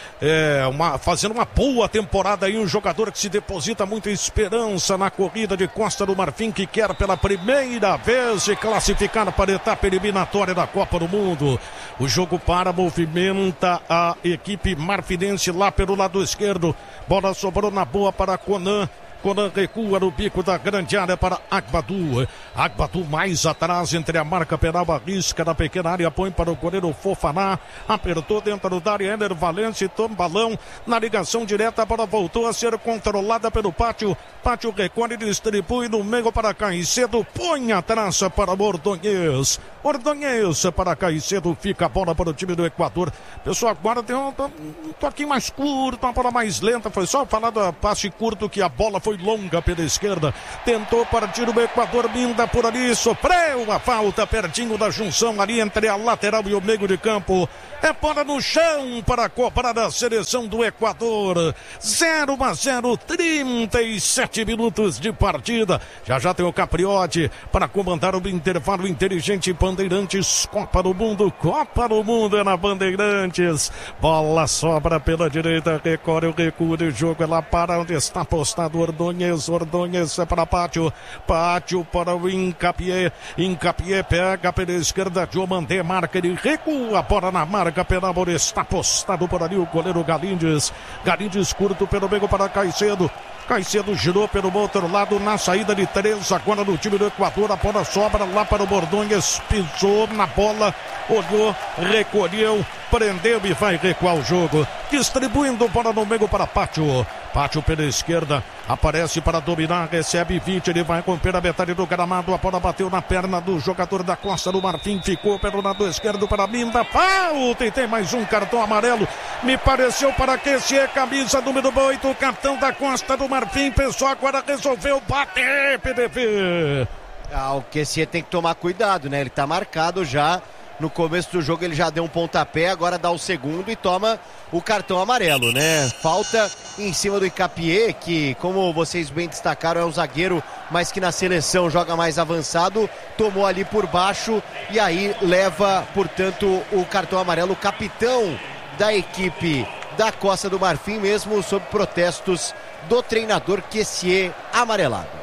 É, uma, fazendo uma boa temporada aí, um jogador que se deposita muita esperança na corrida de Costa do Marfim, que quer pela primeira vez se classificar para a etapa eliminatória da Copa do Mundo. O jogo para, movimenta a equipe marfinense lá pelo lado esquerdo. Bola sobrou na boa para Conan. Conan recua no bico da grande área para Agbadu. Agbadu mais atrás entre a marca penal, arrisca na pequena área, põe para o goleiro Fofaná. Apertou dentro da área, Ener Valência, toma balão na ligação direta, a bola voltou a ser controlada pelo Pátio. Pátio recolhe e distribui no meio para Caicedo, põe a traça para Ordonhês. Ordonhês para Caicedo, fica a bola para o time do Equador. Pessoal, agora tem um, um toquinho mais curto, uma bola mais lenta. Foi só falar do passe curto que a bola foi longa pela esquerda. Tentou partir o Equador, Minda por ali, sofreu a falta pertinho da junção ali entre a lateral e o meio de campo. É bola no chão para cobrar a seleção do Equador. zero a zero, trinta e sete minutos de partida. Já já tem o Capriotti para comandar o intervalo inteligente. Bandeirantes, Copa do Mundo, Copa do Mundo é na Bandeirantes. Bola sobra pela direita, recorre o recuo de jogo, é lá para onde está postado Ordonhês. Ordonhês é para Pátio, Pátio para o Hincapié. Hincapié pega pela esquerda, Diomandé marca, ele recua a bola na marca penal, está postado por ali o goleiro Galindes. Galindes curto pelo meio para Caicedo. Caicedo girou pelo outro lado na saída de três, agora no time do Equador. A bola sobra lá para o Ordonhês, pisou na bola, olhou, recolheu, prendeu e vai recuar o jogo. Distribuindo bola no meio para Pátio. Pátio pela esquerda, aparece para dominar, recebe vinte, ele vai romper a metade do gramado. A bola bateu na perna do jogador da Costa do Marfim, ficou pelo lado esquerdo para Minda. Falta e tem mais um cartão amarelo. Me pareceu para que esse é camisa número oito, o capitão da Costa do Marfim. Pessoal, agora resolveu bater, P D V. Ah, o Kessié tem que tomar cuidado, né? Ele tá marcado já. No começo do jogo ele já deu um pontapé, agora dá o segundo e toma o cartão amarelo, né? Falta em cima do Hincapié, que, como vocês bem destacaram, é um zagueiro, mas que na seleção joga mais avançado, tomou ali por baixo e aí leva, portanto, o cartão amarelo. O capitão da equipe da Costa do Marfim, mesmo sob protestos do treinador Kessié, amarelado.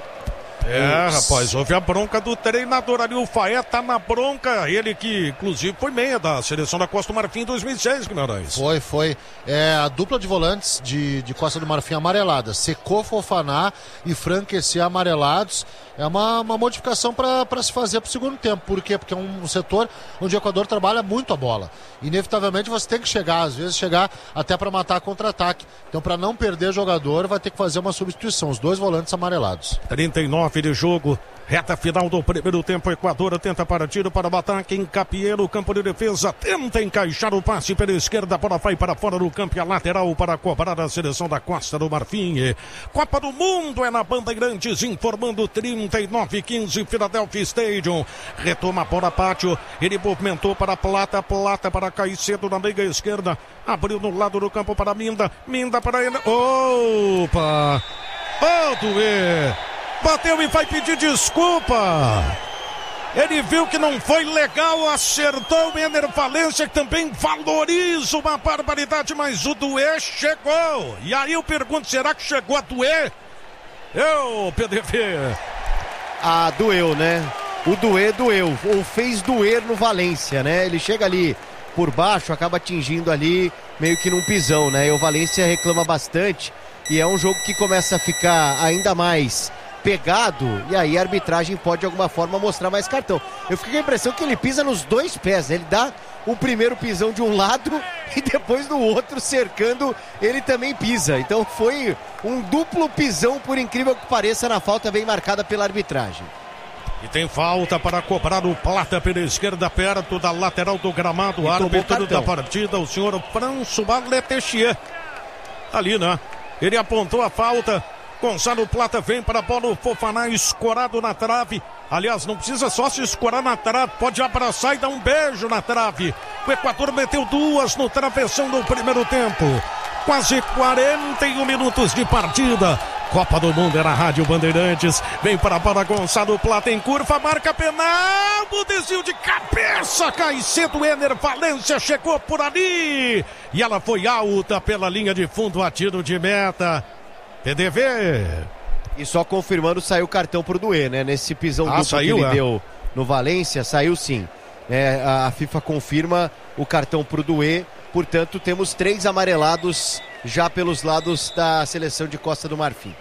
É, rapaz, houve a bronca do treinador ali, o Faé tá na bronca, ele que inclusive foi meia da seleção da Costa do Marfim em dois mil e seis, Guimarães. Foi, foi. É a dupla de volantes de, de Costa do Marfim amarelada, Secô, Fofaná e Frank Kessié amarelados. É uma, uma modificação para se fazer para o segundo tempo. Por quê? Porque é um, um setor onde o Equador trabalha muito a bola. Inevitavelmente você tem que chegar, às vezes chegar até para matar contra-ataque. Então, para não perder jogador, vai ter que fazer uma substituição. Os dois volantes amarelados. trinta e nove de jogo. Reta final do primeiro tempo, Equador tenta partir para o ataque, Hincapié no campo de defesa, tenta encaixar o passe pela esquerda, a bola vai para fora do campo e a lateral para cobrar a seleção da Costa do Marfim. Copa do Mundo é na Bandeirantes, informando trinta e nove a quinze, Philadelphia Stadium. Retoma a bola, Pátio, ele movimentou para Plata, Plata para Caicedo na meia esquerda, abriu no lado do campo para Minda, Minda para ele, opa, oh, Duê. Bateu e vai pedir desculpa. Ele viu que não foi legal, acertou o Ener Valência, que também valoriza uma barbaridade, mas o Duê chegou. E aí eu pergunto, será que chegou a Duê? Eu, P D V. Ah, doeu, né? O Duê doeu, ou fez doer no Valência, né? Ele chega ali por baixo, acaba atingindo ali meio que num pisão, né? E o Valência reclama bastante e é um jogo que começa a ficar ainda mais pegado, e aí a arbitragem pode de alguma forma mostrar mais cartão. Eu fiquei com a impressão que ele pisa nos dois pés, né? Ele dá o primeiro pisão de um lado e depois do outro, cercando, ele também pisa. Então foi um duplo pisão, por incrível que pareça, na falta bem marcada pela arbitragem. E tem falta para cobrar o Plata pela esquerda, perto da lateral do gramado. O árbitro da partida, o senhor François Letessier. Ali, né? Ele apontou a falta. Gonçalo Plata vem para a bola, o Fofana escorado na trave. Aliás, não precisa só se escorar na trave, pode abraçar e dar um beijo na trave. O Equador meteu duas no travessão do primeiro tempo. Quase quarenta e um minutos de partida. Copa do Mundo era Rádio Bandeirantes. Vem para a bola Gonçalo Plata em curva, marca penal. O desvio de cabeça, cai cedo. Ener Valência chegou por ali. E ela foi alta pela linha de fundo, a tiro de meta. P D V. E só confirmando, saiu o cartão pro Doué, né? Nesse pisão ah, duplo saiu, que ele é. deu no Valência, saiu sim. É, a FIFA confirma o cartão pro Doué. Portanto, temos três amarelados já pelos lados da seleção de Costa do Marfim.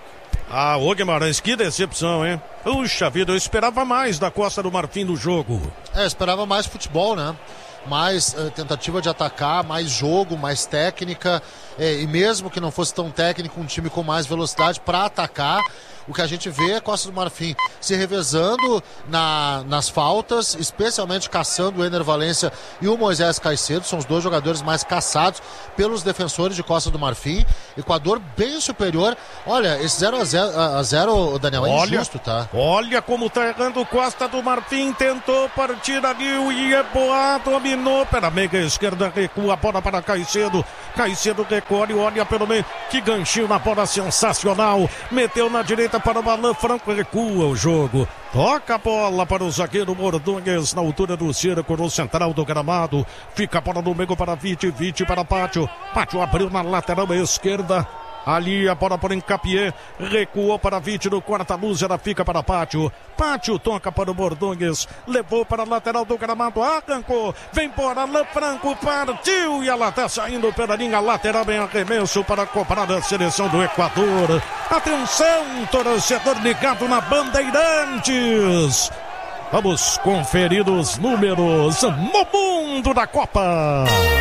Ah, ô Guimarães, que decepção, hein? Puxa vida, eu esperava mais da Costa do Marfim no jogo. É, esperava mais futebol, né? Mais uh, tentativa de atacar, mais jogo, mais técnica, é, e mesmo que não fosse tão técnico, um time com mais velocidade para atacar. O que a gente vê é a Costa do Marfim se revezando na, nas faltas, especialmente caçando o Ener Valência e o Moisés Caicedo, são os dois jogadores mais caçados pelos defensores de Costa do Marfim. Equador bem superior. Olha, esse zero a zero, Daniel, é olha, injusto, tá? Olha como tá errando Costa do Marfim, tentou partir ali, o Ieboá dominou pela meia esquerda, recua a bola para Caicedo. Caicedo recolhe, olha pelo meio, que ganchinho na bola sensacional, meteu na direita para o Balan Franco, recua o jogo, toca a bola para o zagueiro Mordongues na altura do círculo central do gramado, fica a bola no meio para Vite, Vite para Pátio, Pátio abriu na lateral esquerda, ali a bola para Encapié, recuou para Vite no quarta-luz, ela fica para Pátio, Pátio toca para o Mordongues, levou para a lateral do gramado, arrancou, vem por Alan Franco, partiu e ela está saindo pela linha lateral em arremesso para cobrar a seleção do Equador. Atenção, torcedor ligado na Bandeirantes. Vamos conferir os números no mundo da Copa.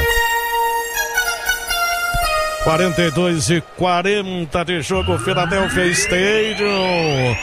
quarenta e dois e quarenta de jogo, Philadelphia Stadium.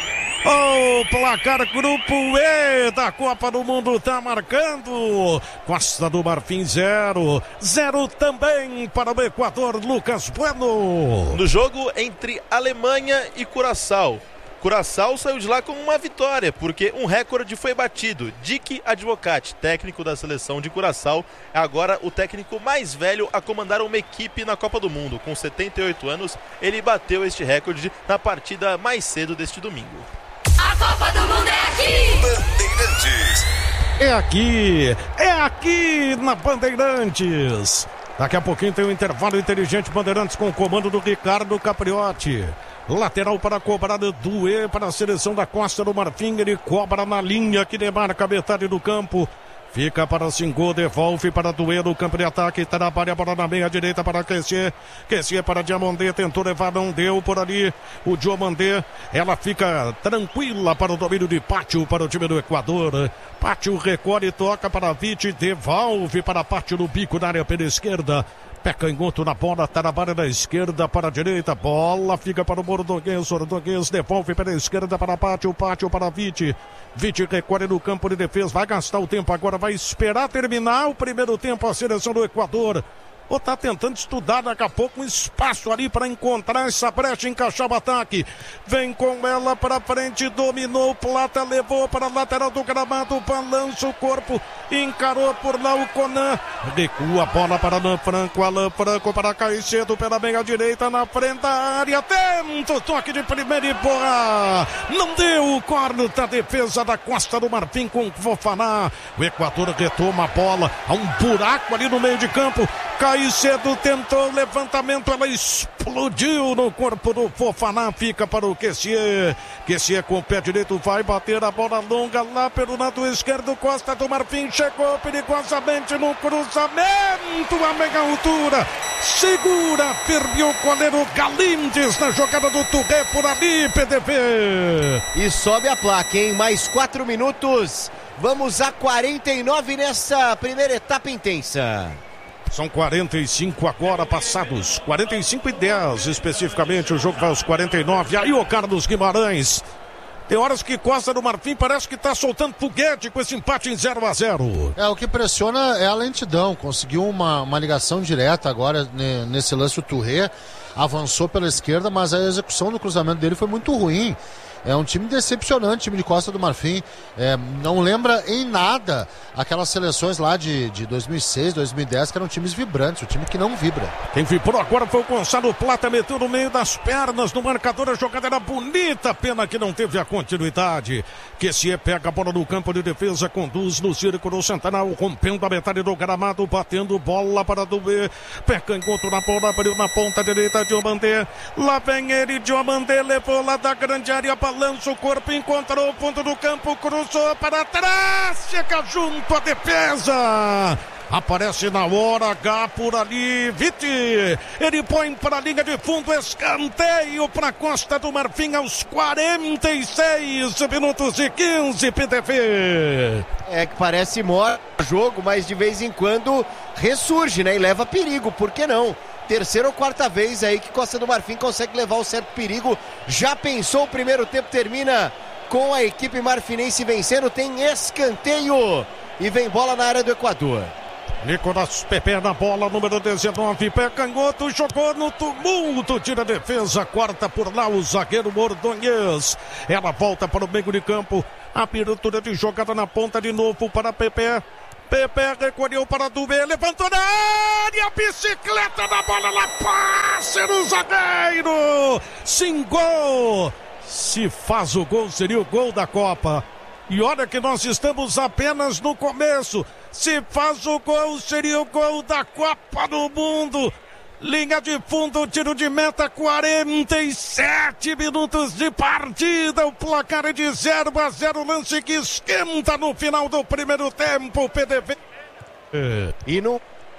O placar Grupo E da Copa do Mundo tá marcando. Costa do Marfim zero. Zero também para o Equador, Lucas Bueno. No jogo entre Alemanha e Curaçao. Curaçao saiu de lá com uma vitória, porque um recorde foi batido. Dick Advocati, técnico da seleção de Curaçao, é agora o técnico mais velho a comandar uma equipe na Copa do Mundo. Com setenta e oito anos, ele bateu este recorde na partida mais cedo deste domingo. A Copa do Mundo é aqui! Bandeirantes. É aqui, é aqui na Bandeirantes. Daqui a pouquinho tem um intervalo inteligente Bandeirantes com o comando do Ricardo Capriotti. Lateral para cobrar do Doué para a seleção da Costa do Marfim. Ele cobra na linha que demarca a metade do campo. Fica para Singô, devolve para Doué no campo de ataque. Trabalha a bola na meia direita para Kessié. Kessié para Diamandé, tentou levar, não deu por ali. O Diamandé, ela fica tranquila para o domínio de Pátio para o time do Equador. Pátio recolhe, toca para Vite, devolve para Pátio no bico da área pela esquerda. Pé canhoto na bola, trabalha da esquerda para a direita, bola fica para o Mordongues, Mordongues devolve pela esquerda para Pátio, Pátio para Vite, Vite recolhe no campo de defesa, vai gastar o tempo agora, vai esperar terminar o primeiro tempo a seleção do Equador. Ou tá tentando estudar daqui a pouco um espaço ali para encontrar essa brecha, encaixar o ataque. Vem com ela para frente, dominou o Plata, levou para a lateral do gramado, balança o corpo, encarou por lá o Conan, recua a bola para Alan Franco, Alan Franco para Caicedo pela meia direita na frente da área, tenta o toque de primeira e boa, não deu o corno da defesa da Costa do Marfim com o Fofana. O Equador retoma a bola, há um buraco ali no meio de campo, Caicedo tentou o levantamento, ela explodiu no corpo do Fofana, fica para o Kessié. Kessié com o pé direito vai bater a bola longa lá pelo lado esquerdo, Costa do Marfim chegou perigosamente no cruzamento a meia altura, segura, firme o goleiro Galindes na jogada do Touré por ali, P D V. E sobe a placa, hein? Mais quatro minutos, vamos a quarenta e nove nessa primeira etapa intensa. São quarenta e cinco agora passados, quarenta e cinco e dez especificamente, o jogo vai aos quarenta e nove. Aí o Carlos Guimarães Tem horas que Costa do Marfim parece que tá soltando foguete com esse empate em zero a zero. É, o que pressiona é a lentidão. Conseguiu uma, uma ligação direta agora ne, nesse lance. O Touré avançou pela esquerda, mas a execução do cruzamento dele foi muito ruim. É um time decepcionante, time de Costa do Marfim. É, não lembra em nada aquelas seleções lá de, de dois mil e seis, dois mil e dez, que eram times vibrantes, o time que não vibra. Quem vibrou agora foi o Gonçalo Plata, meteu no meio das pernas no marcador, a jogada era bonita, pena que não teve a continuidade. Que se pega a bola no campo de defesa, conduz no círculo central, rompendo a metade do gramado, batendo bola para do B. Peca encontro na bola, abriu na ponta direita, Diomandé. Lá vem ele, Diomandé, levou lá da grande área, balança o corpo, encontrou o fundo do campo, cruzou para trás, chega junto à defesa. Aparece na hora H por ali, Vite, ele põe para a linha de fundo, escanteio para Costa do Marfim aos quarenta e seis minutos e quinze, P T V. É que parece morto o jogo, mas de vez em quando ressurge, né? E leva perigo, por que não? Terceira ou quarta vez aí que Costa do Marfim consegue levar um certo perigo. Já pensou, o primeiro tempo termina com a equipe marfinense vencendo, tem escanteio e vem bola na área do Equador. Nicolas Pepe na bola, número dezenove, pé canhoto, jogou no tumulto, tira a defesa, corta por lá o zagueiro Ordonhez. Ela volta para o meio de campo, abertura de jogada na ponta de novo para Pepe. Pepe recolheu para Dubé, levantou na área, bicicleta na bola, lá passe no zagueiro, sim, gol. Se faz o gol, seria o gol da Copa. E olha que nós estamos apenas no começo. Se faz o gol, seria o gol da Copa do Mundo. Linha de fundo, tiro de meta, quarenta e sete minutos de partida. O placar é de zero a zero, lance que esquenta no final do primeiro tempo, P D V. É. E não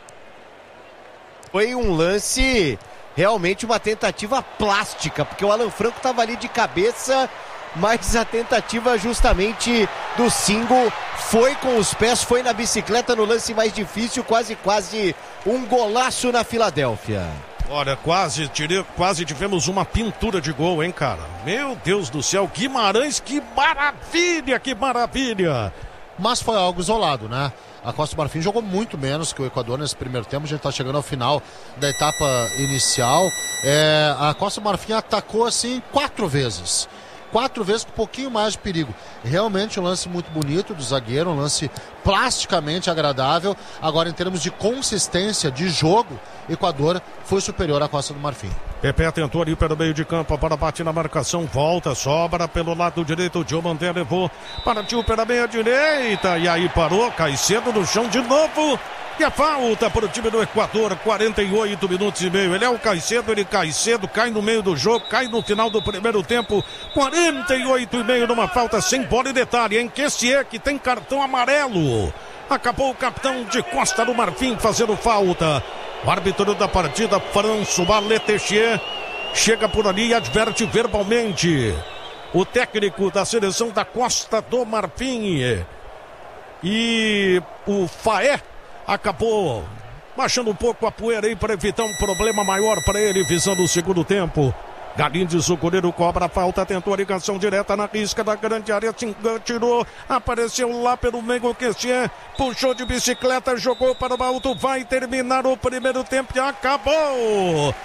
foi um lance, realmente uma tentativa plástica, porque o Alan Franco estava ali de cabeça, mas a tentativa justamente do Singo foi com os pés, foi na bicicleta no lance mais difícil, quase, quase um golaço na Filadélfia. Olha, quase, tirei, quase tivemos uma pintura de gol, hein, cara? Meu Deus do céu, Guimarães, que maravilha, que maravilha! Mas foi algo isolado, né? A Costa do Marfim jogou muito menos que o Equador nesse primeiro tempo. A gente está chegando ao final da etapa inicial. É, a Costa do Marfim atacou assim quatro vezes. Quatro vezes com um pouquinho mais de perigo. Realmente um lance muito bonito do zagueiro, um lance plasticamente agradável. Agora, em termos de consistência de jogo, Equador foi superior à Costa do Marfim. Pepe tentou ali pelo meio de campo para bater na marcação, volta, sobra pelo lado direito, o Diomandé levou, partiu pela meia direita, e aí parou, Caicedo no chão de novo, e a falta para o time do Equador, quarenta e oito minutos e meio, ele é o Caicedo, ele Caicedo, cai no meio do jogo, cai no final do primeiro tempo, quarenta e oito e meio numa falta sem bola e detalhe, hein, Kessié que tem cartão amarelo, acabou o capitão de Costa do Marfim fazendo falta. O árbitro da partida, François Letechier, chega por ali e adverte verbalmente o técnico da seleção da Costa do Marfim. E o Faé acabou baixando um pouco a poeira aí para evitar um problema maior para ele, visando o segundo tempo. Galindes, o goleiro cobra a falta, tentou a ligação direta na risca da grande área, tirou, apareceu lá pelo meio o Kessié, puxou de bicicleta, jogou para o alto, vai terminar o primeiro tempo e acabou!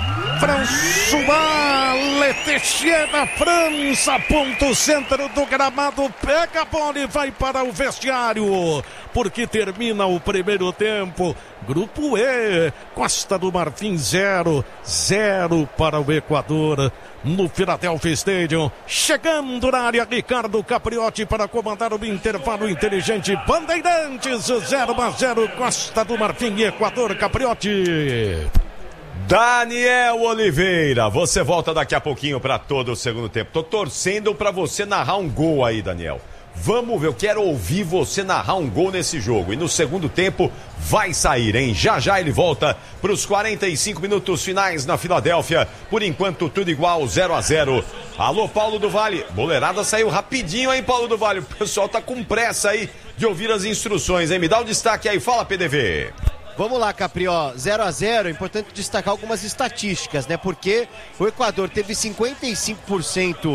François Letechier da França, ponto centro do gramado, pega a bola e vai para o vestiário, porque termina o primeiro tempo. Grupo E, Costa do Marfim zero, zero para o Equador no Philadelphia Stadium. Chegando na área, Ricardo Capriotti para comandar o intervalo inteligente. Bandeirantes zero a zero, Costa do Marfim e Equador, Capriotti. Daniel Oliveira, você volta daqui a pouquinho para todo o segundo tempo. Tô torcendo para você narrar um gol aí, Daniel. Vamos ver, eu quero ouvir você narrar um gol nesse jogo. E no segundo tempo vai sair, hein? Já já ele volta para os quarenta e cinco minutos finais na Filadélfia. Por enquanto tudo igual, zero a zero. Alô, Paulo do Vale. Boleirada saiu rapidinho, hein, Paulo do Vale? O pessoal tá com pressa aí de ouvir as instruções, hein? Me dá o destaque aí, fala, P D V. Vamos lá, Caprió, zero a zero, é importante destacar algumas estatísticas, né? Porque o Equador teve cinquenta e cinco por cento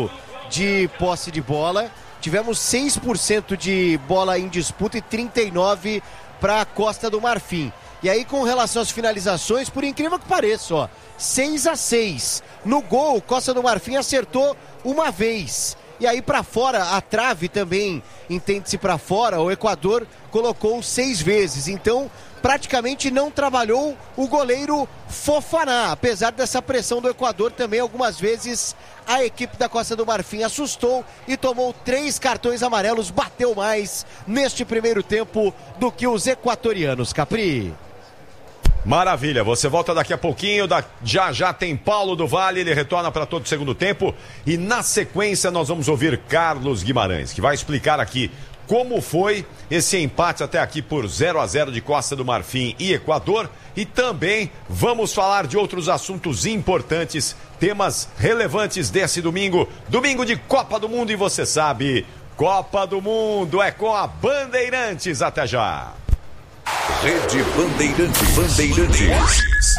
de posse de bola. Tivemos seis por cento de bola em disputa e trinta e nove por cento para a Costa do Marfim. E aí, com relação às finalizações, por incrível que pareça, ó, seis a seis. No gol, Costa do Marfim acertou uma vez. E aí, para fora, a trave também entende-se para fora. O Equador colocou seis vezes. Então, praticamente não trabalhou o goleiro Fofaná. Apesar dessa pressão do Equador, também algumas vezes a equipe da Costa do Marfim assustou e tomou três cartões amarelos. Bateu mais neste primeiro tempo do que os equatorianos, Capri. Maravilha, você volta daqui a pouquinho, da... já já tem Paulo do Vale, ele retorna para todo o segundo tempo e na sequência nós vamos ouvir Carlos Guimarães, que vai explicar aqui como foi esse empate até aqui por zero a zero de Costa do Marfim e Equador e também vamos falar de outros assuntos importantes, temas relevantes desse domingo, domingo de Copa do Mundo e você sabe, Copa do Mundo é com a Bandeirantes, até já! Rede Bandeirantes. Bandeirantes.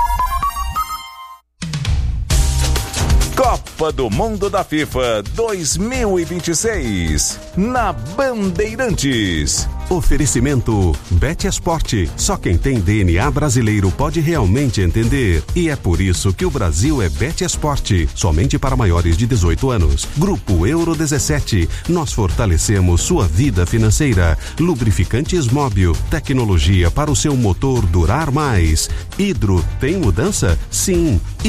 Copa do Mundo da FIFA dois mil e vinte e seis na Bandeirantes. Oferecimento BetEsport. Só quem tem D N A brasileiro pode realmente entender. E é por isso que o Brasil é BetEsport. Somente para maiores de dezoito anos. Grupo Euro dezessete. Nós fortalecemos sua vida financeira. Lubrificantes Móbil. Tecnologia para o seu motor durar mais. Hidro tem mudança? Sim.